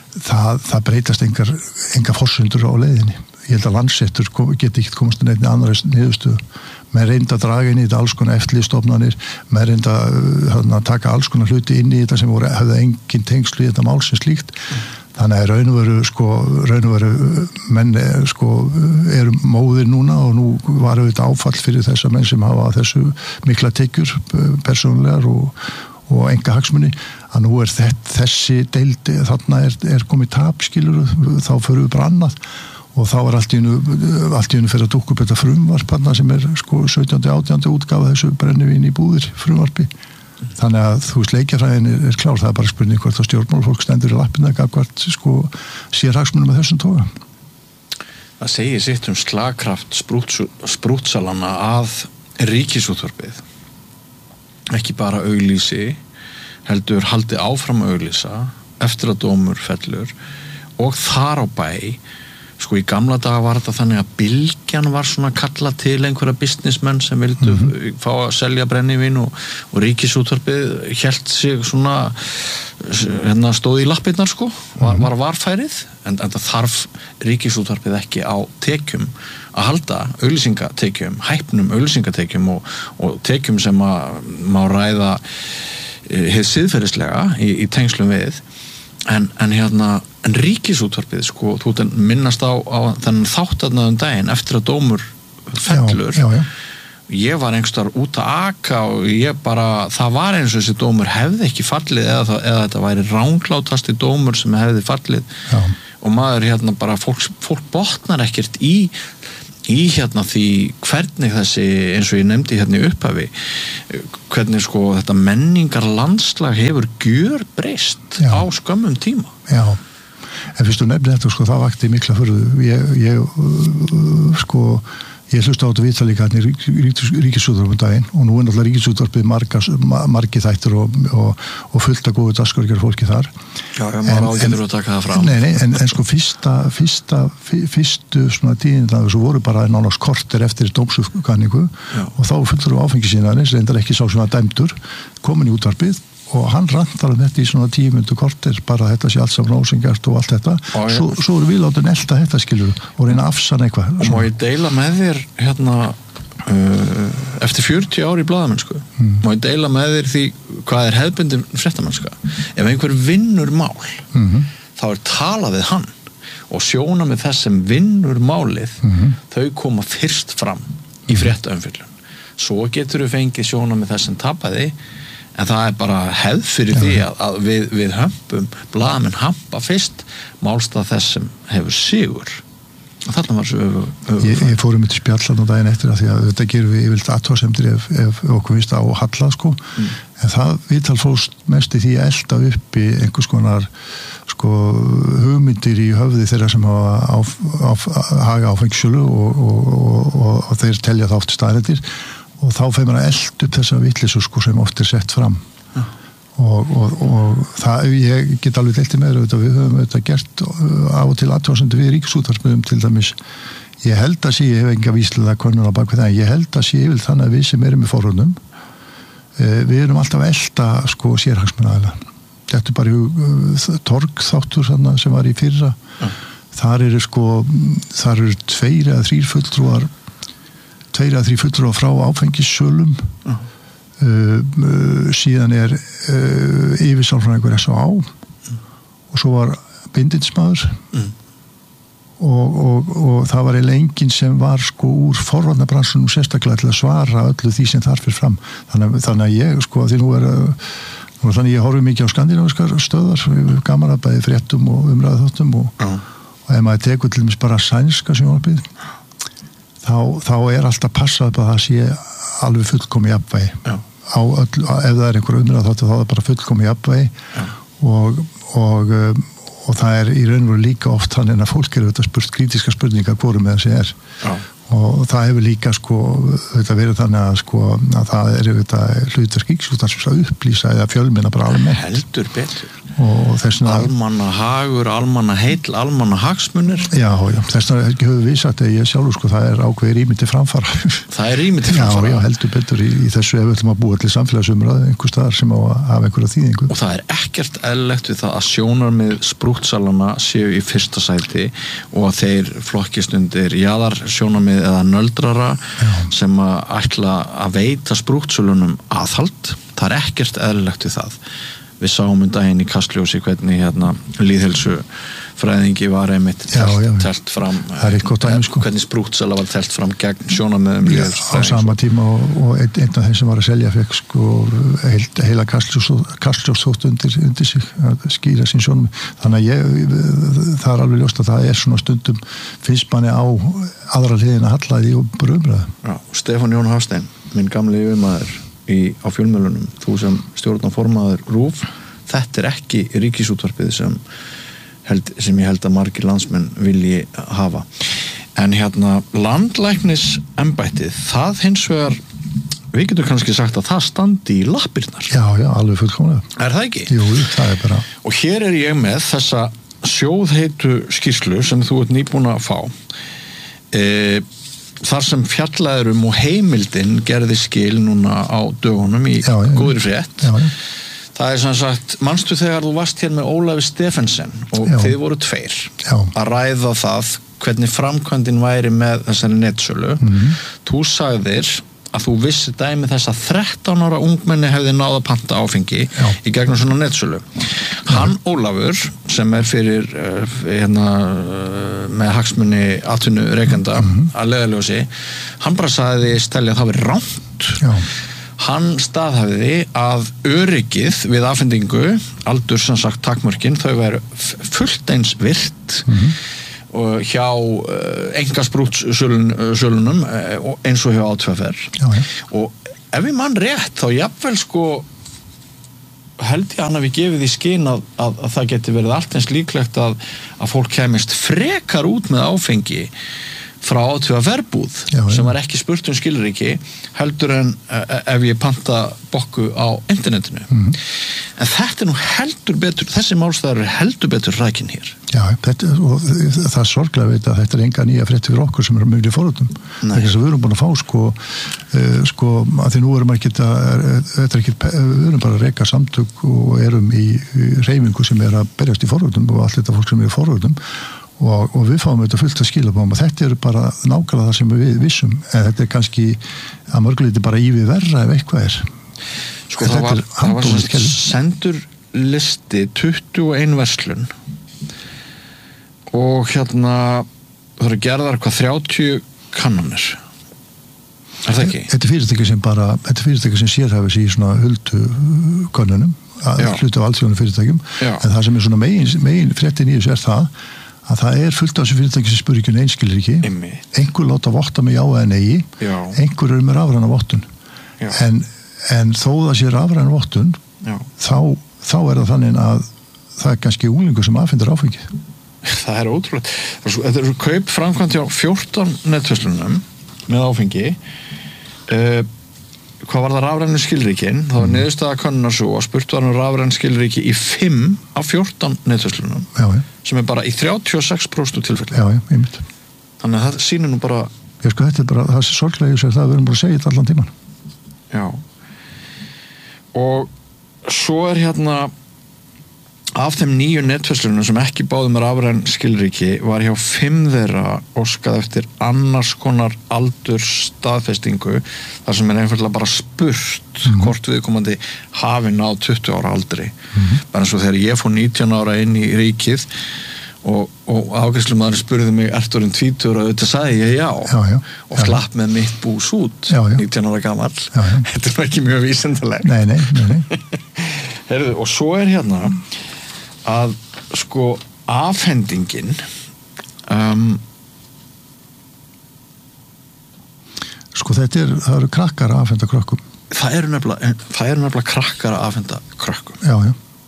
það breytast enga forsendur á leiðinni ég held að Landsréttur geti ekki komast inn einni annarri niðurstöðu með reynda að draga inn í þetta alls konar eftirlitsstofnanir með reynda að taka alls konar hluti inn í þetta sem hefði engin tengslu í þetta mál sem slíkt þannig að raun og veru menn eru móðir núna og nú var auðvitað áfall fyrir þessa menn sem hafa þessu mikla tekjur persónulegar og enga hagsmuni að nú þessi deild þarna er komið tap skilur þá förum við bara annað og þá allt í einu fyrir að dúkka upp þetta frumvarp sem 17. 18. útgáfa þessu brennivín í búðir frumvarpi þannig að leikjafræðin er klár það bara spurning hvort að stjórnmálafólk stendur í lappina gagnvart sérhagsmunum með þessum toga.
Það segir sitt slagkraft sprútsalana að ríkisútvarpið ekki bara auglýsi heldur haldi áfram auglýsa eftir að dómur fellur og þar á bæ í gamla daga var þetta þannig að Bylgjan var svona kallað til einhverja businessmenn sem vildu fá að selja brennivín og ríkisútvarpið hélt sig svona stóð í lappirnar var varfærið en það þarf ríkisútvarpið ekki á tekjum að halda auglýsingatekjum, hæpnum auglýsingatekjum og tekjum sem að má ræða hið siðferðislega í tengslum við en ríkisútvarpið þú minnast á þennan þáttarnaðum daginn eftir að dómur fellur
já.
ég var einhverstar út að aka og það var eins og þessi dómur hefði ekki fallið eða þetta væri ránglátasti dómur sem hefði fallið. Já. Og maður bara, fólk botnar ekkert í því hvernig þessi, eins og ég nefndi í upphafi, hvernig þetta menningar landslag hefur gjörbreyst á skömmum tíma.
Já, en fyrst þú nefnir þetta, það vakti mikla furðu. Ég hlusta á þetta viðtal líka hérna í Ríkisútvarpið daginn og nú náttúrulega Ríkisútvarpið margir þættir og fullt af góðu dagskrárgerð fólki þar.
Já, maður ágætur að taka það fram.
Nei, en fyrstu svona tíðinlega svo voru bara nánast korter eftir dómsuppkvaningu og þá fullur af áfengisýnarins, reyndar ekki sá sem var dæmdur, komin í útvarpið og hann rantar þetta í svona 10 mínútur korter, bara þetta sé allt saman ósengart og allt þetta, svo eru við látið nelta þetta skilur og reyna að afsanna eitthvað.
Og má ég deila með þér eftir 40 ári í blaðamennsku, má ég deila með þér því hvað hefðbundin fréttamennska. Ef einhver vinnur mál, þá talað við hann og sjóna með þess sem vinnur málið, þau koma fyrst fram í fréttaumfjöllun. Svo getur við fengið sjóna með þess sem tapaði, en það bara hefð fyrir því að við hömpum, blaðamenn hampa fyrst málstað þess sem hefur sigur. Og þarna var svo
Ég fór til spjallan á daginn eftir að því að þetta gerum við yfirleitt athugasemdir ef okkur vist á halla en það viðtal fólst mest í því að elda uppi einhvers konar hugmyndir í höfði þeirra sem haga áfengissölu og þeir telja það oft staðreyndir og þá feir maður að elda upp þessa vitleysu sem oft sett fram og það, ég get alveg deilt með við höfum þetta gert af og til athugasemdir við Ríkisútvarpið til dæmis. Ég held að sé, ég hef enga víslega konur á bakvið það, ég held að sé yfir þannig að við sem erum í forhundum við erum alltaf að elda sérhagsmunaaðila. Þetta bara torgþáttur sem var í fyrra þar eru 2 eða 3 fulltrúar frá áfengissölum síðan yfirsálfræðingur S.A.A. og svo var bindinsmaður og það var enginn sem var úr forvarnarbransunum sérstaklega til að svara öllu því sem þar fyrir fram þannig að ég því nú þannig ég horfi mikið á skandinavískar stöðar gaman að bæði fréttum og umræðuþáttum og ef maður tekur til dæmis bara sænska sjónvarpið þá alltaf passað að það sé alveg fullkomi jafnvægi ef það einhver umræða þá er bara fullkomi jafnvægi og það í raun og veru líka oft þannig að fólk auðvitað spurt krítiska spurningar hvorum með þessi og það hefur líka verið þannig að það auðvitað hlutverk Ríkisútvarpsins að upplýsa eða fjölmiðla bara almennt
heldur betur
almannahagur,
almannaheill, almannahagsmunir
já, þess vegna höfum við sagt að ég sjálfur það ákveðið rými til framfara
það rými til framfara
já, heldur betur í þessu ef við ætlum að búa til samfélagsumræðu einhver staðar sem á að hafa einhverja þýðingu
og það ekkert eðlilegt við það að sjónarmið sprúttsalana séu í fyrsta sæti og að þeir flokkist undir jaðarsjónarmið eða nöldrara sem að ætla að veita sprúttsölunum aðhald það ekkert eðlilegt við það við sáum daginn í Kastljósi hvernig lýðheilsu fræðingi var einmitt telt fram hvernig sprúttsala var telt fram gegn sjónarmiðum
á sama tíma og einn af þeim sem var að selja fekk heila Kastljós undir sig að skýra sín sjónarmið þannig að það alveg ljóst að það svona stundum finnst manni á aðra hliðina hallaði og brumræðu
Stefán Jón Hafstein, minn gamli yfirmaður á fjölmiðlunum, þú sem stjórnarformaður RÚV, þetta ekki Ríkisútvarpið sem ég held að margir landsmenn vilji hafa. En landlæknisembættið, það hins vegar, við getum kannski sagt að það standi í lappirnar.
Já, alveg fullkomlega.
Það ekki?
Jú, það bara.
Og hér ég með þessa sjóðheitu skýrslu sem þú ert nýbúin að fá. Þar sem fjallaður og heimildin gerði skil núna á dögunum í góðri frétt það sem sagt, manstu þegar þú varst hér með Ólafi Stephensen og þið voru 2 að ræða það hvernig framkvæmdin væri með þessari netsölu þú sagðir að þú vissi dæmi þess að 13 ára ungmenni hefði náð að panta áfengi í gegnum svona netsölu. Hann Ólafur, sem fyrir með hagsmuni atvinnurekenda að leiðarljósi, hann bara sagði stelja að það veri rangt. Hann staðhæfði að öryggið við afhendingu, aldur sem sagt takmörkin, þau væru fullt eins virt og hjá einkarsprútssölunum eins og hjá ÁTVR. Og ef ég mann rétt, þá jafnvel sko held ég hann hafi gefið í skyn að það geti verið allt eins líklegt að fólk kemist frekar út með áfengi frá ÁTVR-búð sem var ekki spurt skilríki heldur en ef ég panta bokku á internetinu. En þetta nú heldur betur, þessi málstæður heldur betur rækin hér.
Já, og það er sorglega veit að þetta enga nýja fréttir fyrir okkur sem mjög forðum. Þegar við erum búin að fá sko að því nú erum við erum bara að reka samtök og erum í hreyfingu sem að berjast í forðum og allt þetta fólk sem í forðum og við fáum þetta fullt að skilabóma. Þetta eru bara nákvæmlega það sem við vissum, en þetta kannski að mörguleiti bara ívið verra ef eitthvað
Sko það var sendur listi 21 verslun og það eru gerðar hvað 30 kannanir. Það ekki?
Þetta er fyrirtæki sem sérhæfis í svona huldu könnunum, hluti á alþjóðanum fyrirtækjum, en það sem er svona megin fréttin í þessu að það er fullt af þessu fyrirtæki sem spyrir ekki einskilur ekki, einhver láta votta með já eða nei, einhver eru með rafræna vottun, en þó það sé rafræna vottun, þá er það þannig að það er kannski unglingur sem afhendir áfengið.
Það er ótrúlega. Þetta eru kaup framkvæmt hjá 14 netverslunum með áfengi. Hvað var það rafrænu skilríkin? Það var niðurstaða könnunar svo að spurt var rafrænu skilríki í 5 af 14 netverslunum sem er bara í 36% tilfelli.
Já, einmitt.
Þannig að það sýnir nú bara
þetta er bara, það er sorglega ég segir það, við erum bara að segja þetta allan tíman.
Já. Og svo er af þeim 9 netverslunum sem ekki báðu með rafræn skilríki var hjá 5 þeirra óskað eftir annars konar aldursstaðfestingu þar sem er einfaldlega bara spurt hvort viðkomandi hafi náð 20 ára aldri. Bara eins og þegar ég fór 19 ára inn í ríkið og afgreiðslumaðurinn spurði mig ertu orðinn 20 og auðvitað sagði ég já og slapp með mitt bús út 19 ára gamall. Þetta er ekki mjög vísindaleg.
Nei.
Heyrðu, og svo er að sko afhendingin
sko það eru krakkar að afhenda krökkum.
Það eru nefnilega krakkar að afhenda krökkum.
Já.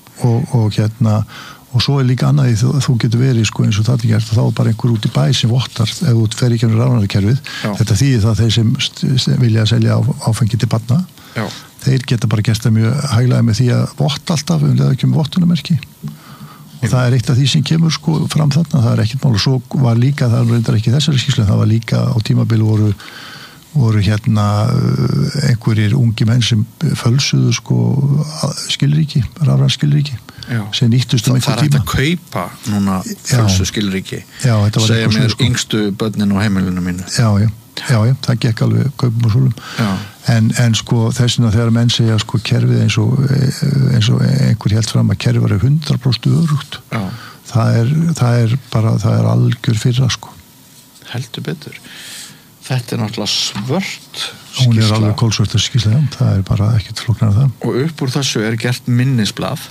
Og svo er líka annað því þú getur verið sko eins og það er gert og þá er bara einhver út í bæ sem vottar ef þú fer ekki með rafrænakerfið. Þetta þýðir það þeir sem vilja selja áfengi til barna. Þeir geta bara gert það mjög hæglega með því að votta alltaf um leða ekki með vottunarmerki. Og það er eitt af því sem kemur sko fram þarna, það er ekkert mál. Og svo var líka, það reyndar ekki þessari skýrslu, það var líka á tímabili voru einhverjir ungi menn sem fölsuðu sko skilríki, rafræn skilríki sem nýttust einhver tíma.
Það er hægt að kaupa núna fölsu skilríki segja mér yngstu börnin á heimilinu mínu.
Já, það gekk alveg kaupum og súlum. En sko þessina þegar menn segja sko kerfið eins og einhver held fram að kerfið var 100% örugt. Það er algjör fyrra sko.
Heldur betur. Þetta er náttúrulega svört skýrsla.
Hún er alveg kólsvört skýrsla, það er bara ekkert flóknar af það.
Og upp úr þessu er gert minnisblað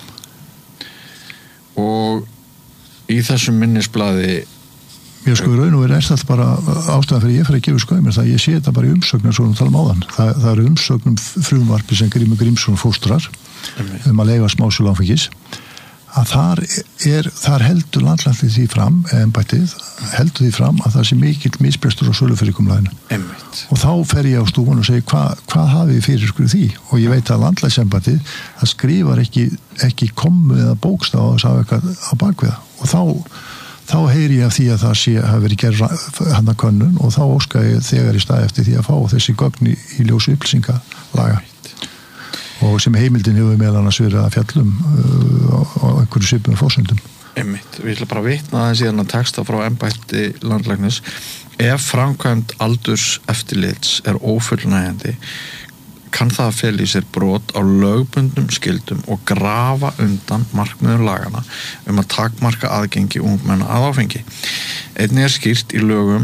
og í þessum minnisblaði
Ég sko í raun og er þetta bara ástæðan fyrir ég fyrir að gefa skaumir það ég sé þetta bara í umsögnum svo tala áðan. Það eru umsögnum frumvarpi sem Grímur Grímsson fóstrar að leyfa smásölu áfengis að þar heldur landlæknir því fram embættið heldur því fram að það sé mikill misbrestur á sölufyrirkomulaginu og þá fer ég á stúfun og segi hvað hafið fyrir ykkur því og ég veit að landlæknisembættið það skrifar ekki kommu eða bókstaf á þess að hafa eitthvað á bakviða og þá heyri ég af því að það hafi verið gerð hana könnun og þá óska ég þegar í stað eftir því að fá þessi gögn í ljósu upplýsingalaga og sem heimildin hefur meðal annars verið að fjallum á einhverju svipum fórsöndum.
Við ætlum bara að vitna það síðan að texta frá embætti landlæknis ef framkvæmd aldurs eftirlits ófullnægjandi kann það fela í sér brot á lögbundnum skildum og grafa undan markmiðum lagana að takmarka aðgengi ungmenna að áfengi. Einnig skýrt í lögum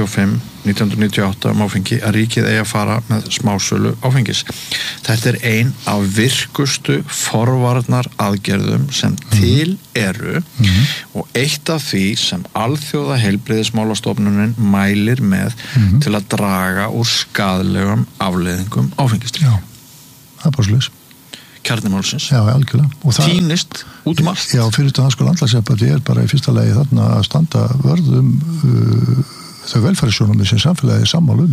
75/1998 áfengi að ríkið eigi að fara með smásölu áfengis. Þetta ein af virkustu forvarnar aðgerðum sem til eru og eitt af því sem alþjóða heilbrigðismálastofnunin mælir með til að draga úr skaðlegum afleiðingum áfengisdrykkju.
Já, það bara sluðis.
Kjarnimálsins.
Já, algjörlega. Og það
týnist út allt.
Já, fyrir þetta sko landlæknisembættið bara í fyrsta lagi þarna að standa vörðum þau velferðarsjónarmið sem samfélagið sammála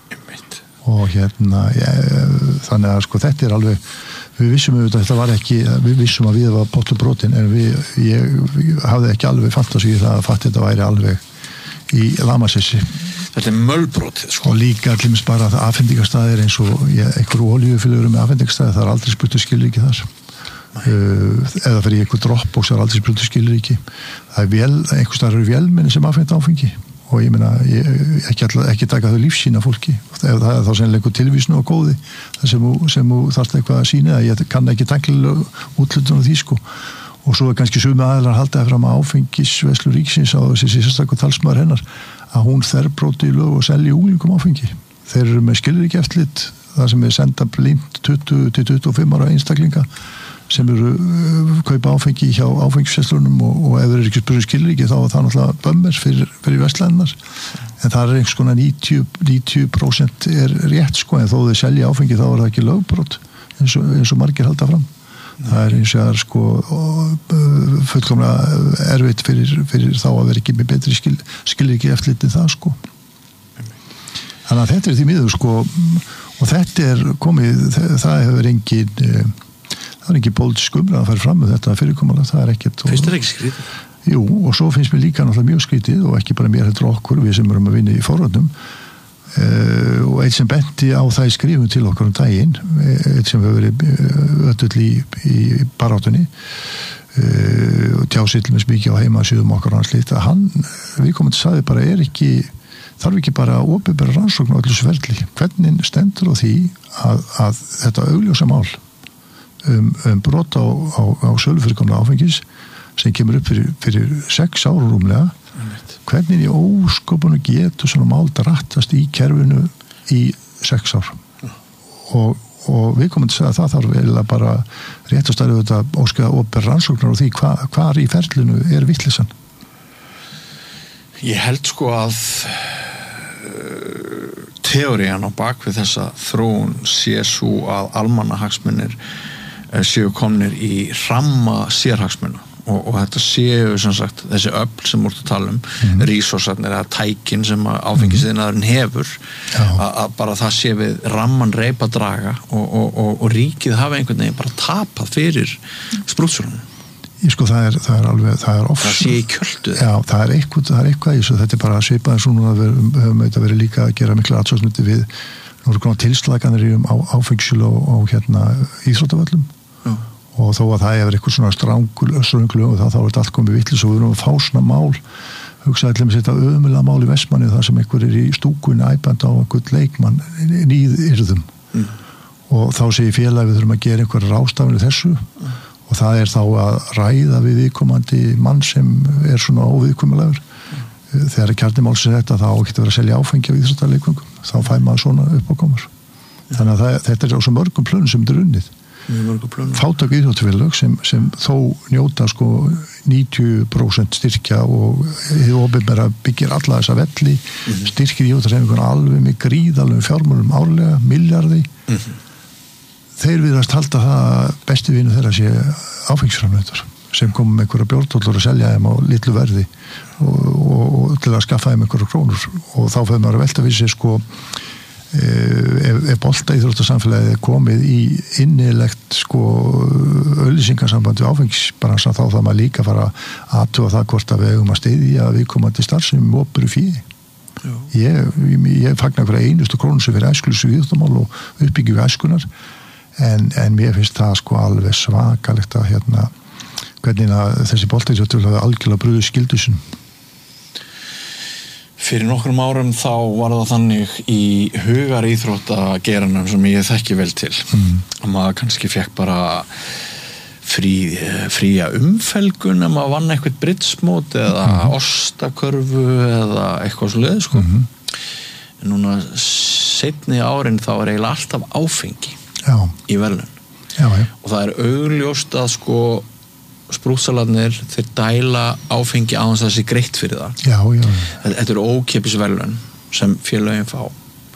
og þannig að sko þetta alveg, við vissum auðvitað að þetta var ekki, við vissum að við var pottubrotin en ég hafði ekki alveg fantasi í það að fatta þetta væri alveg í lamasessi.
Þetta mölbrotið sko.
Og líka allir bara að afhendingarstaðir eins og einhverju olíufélögur með afhendingarstaðir, það aldrei spurtu skilríki þar. Eða fyrir einhver dropbox það aldrei spurtu skilríki. Það einhver staðar eru vélmenni sem afhenda áfengi og ég meina, ekki taka þau lífsýna fólki. Ef það þá sennilega einhver tilvísnu og góði sem þú þarft eitthvað að sýna að ég kann ekki tæknilega útlutun á því sko. Og svo kannski sumi aðilar haldaði fram að áfengisverslu ríkisins á þessi sérstaklega talsmaður hennar að hún þverbróti í lög og selji unglingum áfengi. Þeir eru með skilríki eftirlit það sem senda blínt 20-25 ára einstaklinga sem eru kaupa áfengi hjá áfengisverslunum og ef þeir eru ekki spurning skilríki þá er það náttúrulega bömmers fyrir verslannar en það einhvers konar 90% rétt sko en þó þeir selja áfengi þá það ekki lögbrot eins og margir halda fram. Það eins og sko fullkomlega erfitt fyrir þá að vera ekki með betri skilríki eftirlit en það sko. Þannig að þetta því miður sko og þetta komið, það hefur engin pólitísk umræða að fara fram með þetta fyrirkomulag, það ekkert.
Finnst þér ekki skrítið?
Jú, og svo finnst mér líka náttúrulega mjög skrítið og ekki bara mér heldur okkur, við sem erum að vinna í forvörnum og eitt sem benti á það í skrifum til okkar daginn, eitt sem hefur verið öll í baráttunni og tjásið til með mikið á heimasíðum okkar og hans líkt að við komum til að sagði bara þarf ekki bara að opinbera rannsókn á öllu sverli. Hvernig stendur á því að þetta augljósa mál brot á sölufyrirkomna áfengis sem kemur upp fyrir 6 ára rúmlega hvernig í ósköpunum getur svona mál drattast í kerfinu í 6 ár og við komum til að það þarf eiginlega bara réttastæri auðvitað óskæða opinbera rannsóknar á því hvar í ferlinu vitleysan.
Ég held sko að teórían á bakvið þessa þróun sé svo að almannahagsmunir séu komnir í ramma sérhagsmuna og þetta séu sem sagt þessi öfl sem úr að tala resursarnir eða tækin sem áfengisiðnaðurinn hefur að bara það sé við ramman reipa draga og ríkið hafa einhvern veginn bara tapað fyrir sprútsulunum.
Sko það er alveg, það er oft
það sé í kjöldu.
Já, það er eitthvað í þessu, þetta bara svipaði svona að við höfum auðvitað verið líka að gera mikla aðsvarsmyndi við tilslaganir á áfengsjölu og íþróttavöllum og þó að það hefur eitthvað svona stranglu og þá er þetta allt komið vitlis og við erum að fá svona mál hugsaði til að setja ömulega mál í Vestmanni þar sem einhver í stúkunni æpandi á einhvern leikmann nýðyrðum og þá segir félagi við þurfum að gera einhver ráðstafinu þessu og það þá að ræða við viðkomandi mann sem svona óviðkomulegur þegar kjarnimálsins þetta þá getur verið að selja áfengi á íþróttaleikvöngum þá fær maður svona uppákomur þannig að þetta á svo mörgum plönum sem þetta unnið fátök íþróttafélög sem þó njóta sko 90% styrkja og hið opinbera byggir alla þessa velli styrkir íþróttahreyfinguna alveg með gríðalögum fjármunum árlega, milljarði þeir virðast halda það besti vinu þeirra sé áfengisframleiðendur sem komum með einhverja bjórtóllur að selja þeim á litlu verði og til að skaffa þeim einhverja krónur og þá fyrir maður að velta við sig sko ef bolta íþróttasamfélagið komið í innilegt sko auglýsingasamband við áfengisbransan þá það maður líka fara að athuga það hvort að við eigum að styðja viðkomandi starfsemi opinberu fé ég fagnar hverja einustu krónu sem fyrir æskulísu íþróttamál og uppbyggjum við æskunar en mér finnst það sko alveg svakalegt að hvernig að þessi bolta íþróttafélagið algjörlega brugðu skyldu sinum.
Fyrir nokkrum árum þá var það þannig í hugaríþróttageranum sem ég þekki vel til að maður kannski fekk bara fría umfelgun ef maður vann eitthvað briddsmót eða ostakörfu eða eitthvað svo leið sko. En núna seinni árin þá eiginlega alltaf áfengi í verðlaun og það augljóst að sko sprútsalarnir þeir dæla áfengi á þess að þessi greitt fyrir það. Þetta ókeypis verðlaun sem félögin fá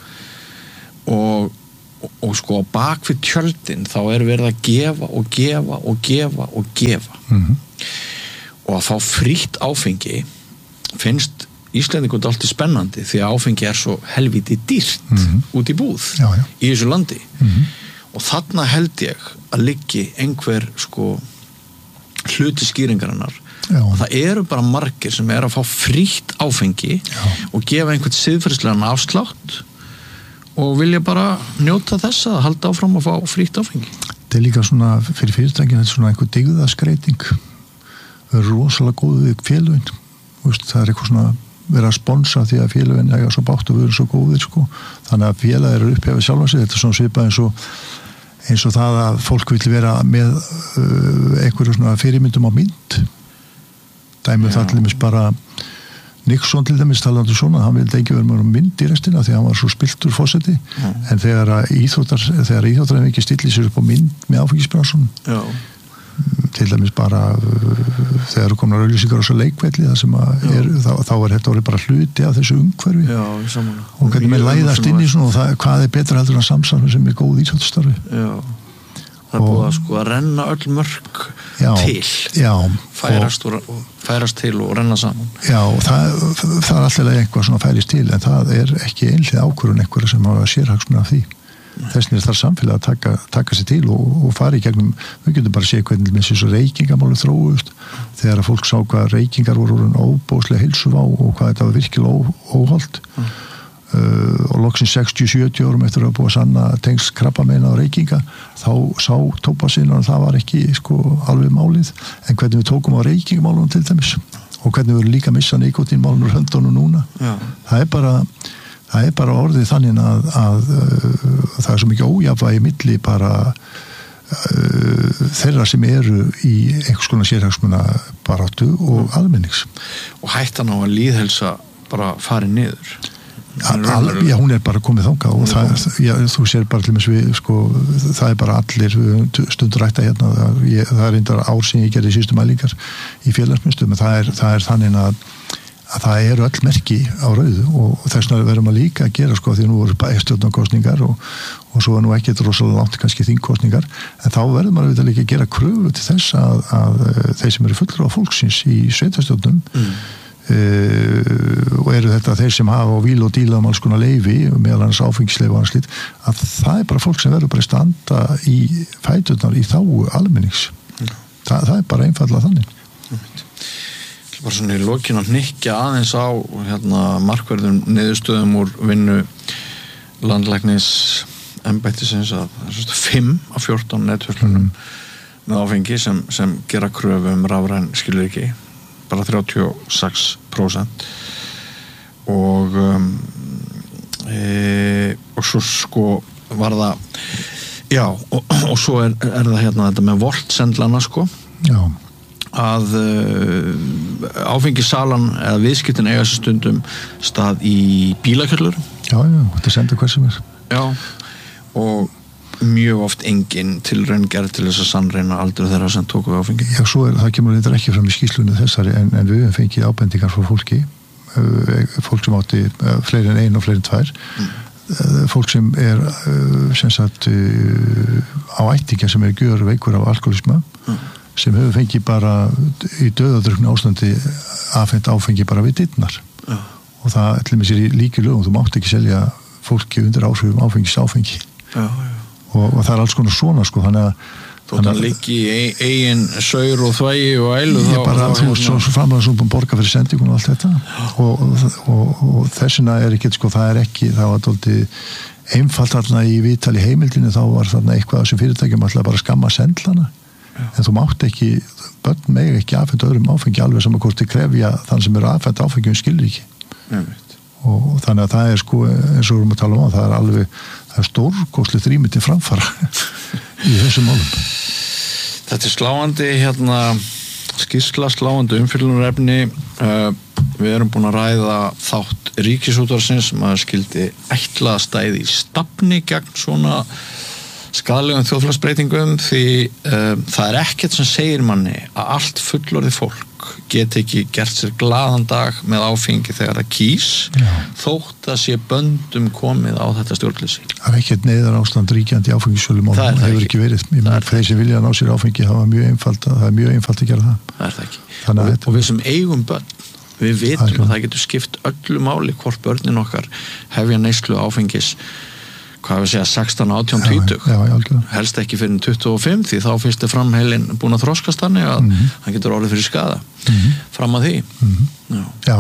og sko bak við tjöldin þá verið að gefa og gefa og gefa og gefa og að fá frítt áfengi finnst Íslendingum alltaf spennandi því að áfengi svo helviti dýrt út í búð í þessu landi og þarna held ég að liggi einhver sko hluti skýringarinnar og það eru bara margir sem að fá frítt áfengi og gefa einhvern siðferðislegan afslátt og vilja bara njóta þess að halda áfram að fá frítt áfengi.
Þetta líka svona fyrir fyrirtækin þetta svona einhver dygðaskreiting það rosalega góð við félögin það eitthvað svona verið að sponsa því að félögin eiga svo bátt og við erum svo góðir sko þannig að félag eru upphefið sjálfa sig þetta svona svipað eins og það að fólk vil vera með einhverju svona fyrirmyndum á mynd dæmið það til dæmis bara Nixon til dæmis talandi svona hann vildi ekki vera með mynd í restina því að hann var svo spilltur forseti en þegar íþróttar ekki stilli sér upp á mynd með áfengisbransun til dæmis bara þegar komnar auglýsingar á svo leikvelli það sem þá þetta bara hluti af þessu umhverfi og hvernig með læðast inn í svona og hvað betra heldur en samstarfi sem góð íþróttastarfi
það búið að sko að renna öll mörk til færast til og renna saman
og það alltaf eitthvað svona færist til en það ekki einhlið ákvörðun eitthvað sem hafa sérhagsmuna af því þessnig þarf samfélag að taka sér til og fara í gegnum, við getum bara að sé hvernig með þessu reykingamálu þróust þegar að fólk sá hvað reykingar voru óbóðslega heilsuvá og hvað þetta var virkilega óholdt og loksins 60-70 árum eftir að búa sanna tengst krabbameina á reykinga þá sá tóbakinn og það var ekki sko alveg málið en hvernig við tókum á reykingamálunum til dæmis og hvernig við erum líka að missa nikotínmálunum úr höndunum núna það er bara orðið þannig að það er svo mikið ójafnvægi milli bara þeirra sem eru í einhvers konar sérhagsmuna baráttu og almennings.
Og hættan á að lýðhelsa bara farið niður.
Hún er bara komið þangað og þú sér bara til og með sko, það er bara allir stundur rætta hérna það er reyndar ár sem ég gerði síðustu mælingar í félagsmyndstöðum en það er þannig að það eru öll merki á rauðu og þess vegna verðum að líka að gera sko því að nú voru bæjarstjórnarkosningar og svo er nú ekki rosalega langt kannski þingkosningar en þá verður maður líka að gera kröfur til þess að þeir sem eru fulltrúar fólksins í sveitarstjórnum og eru þetta þeir sem hafa á víl og díla alls konar leyfi meðal annars áfengisleyfi og annars slíkt að það er bara fólk sem verður bara að standa í fæturnar í þágu almennings það er bara einfaldlega þannig
bara svona í lokin að hnykkja aðeins á markverðum niðurstöðum úr vinnu landlæknis embættisins að það er 5 af 14 netverslunum með áfengi sem gera kröfu rafræn skilríki bara 36% og svo sko var það og svo er það þetta með voltsendlana sko að áfengisalan eða viðskiptin eiga sér stundum stað í bílakjöllur
þetta sendur hvað sem er
og mjög oft engin tilraun gerð til þess að sannreina aldur þeirra sem tóku við áfengi
svo það kemur þetta ekki fram í skýrslunni þessari en við höfum fengið ábendingar frá fólki fólk sem átti fleiri en 1 og fleiri en 2 fólk sem er sem sagt á ættingja sem er gjörveikur af alkoholisma sem hefur fengið bara í dauðadruknu ástandi afhent áfengi bara við dyrnar og það ætlum við sér í líki lögum þú mátt ekki selja fólki undir áhrifum áfengi og það er alls konar svona sko þannig
að liggi í eigin saur og þvægi og ælu
þú veist svo framlega svo búin borga fyrir sendingun og allt þetta og þessina er ekki sko það var dálítið einfalt þarna í viðtali heimildinu þá var þarna eitthvað sem fyrirtækjum alltaf bara skamma sendlana en þú mátt ekki börn mega ekki afhenda öðrum áfengi alveg sem að hvort þið krefja þann sem eru afhenda áfengi skilur ekki og þannig að það sko eins og við erum að tala það alveg, það stórkostlegt rými til framfara í þessum málum.
Þetta sláandi skýrsla sláandi umfyllunarefni. Við erum búin að ræða þátt Ríkisútvarpsins, maður skildi ætla að stæði í stafni gegn svona skaðlegum þjóðfélagsbreytingum því það ekkert sem segir manni að allt fullorðið fólk geti ekki gert sér glaðan dag með áfengi þegar það kýs þótt að sé böndum komið á þetta stjórnleysi.
Það er ekkert neyðar ástand ríkjandi áfengisölum og það hefur ekki verið. Þeir sem vilja ná sér áfengi það er mjög einfalt að gera það.
Það er það ekki. Og við sem eigum börn, við vitum að það getur skipt öllu máli hvort börnin okkar hefja neyslu áfengis hvað við segja 16, 18, 20 helst ekki fyrir 25 því þá finnst þið framheilin búin að þroskast þannig að hann getur orðið fyrir skaða fram að því. Já.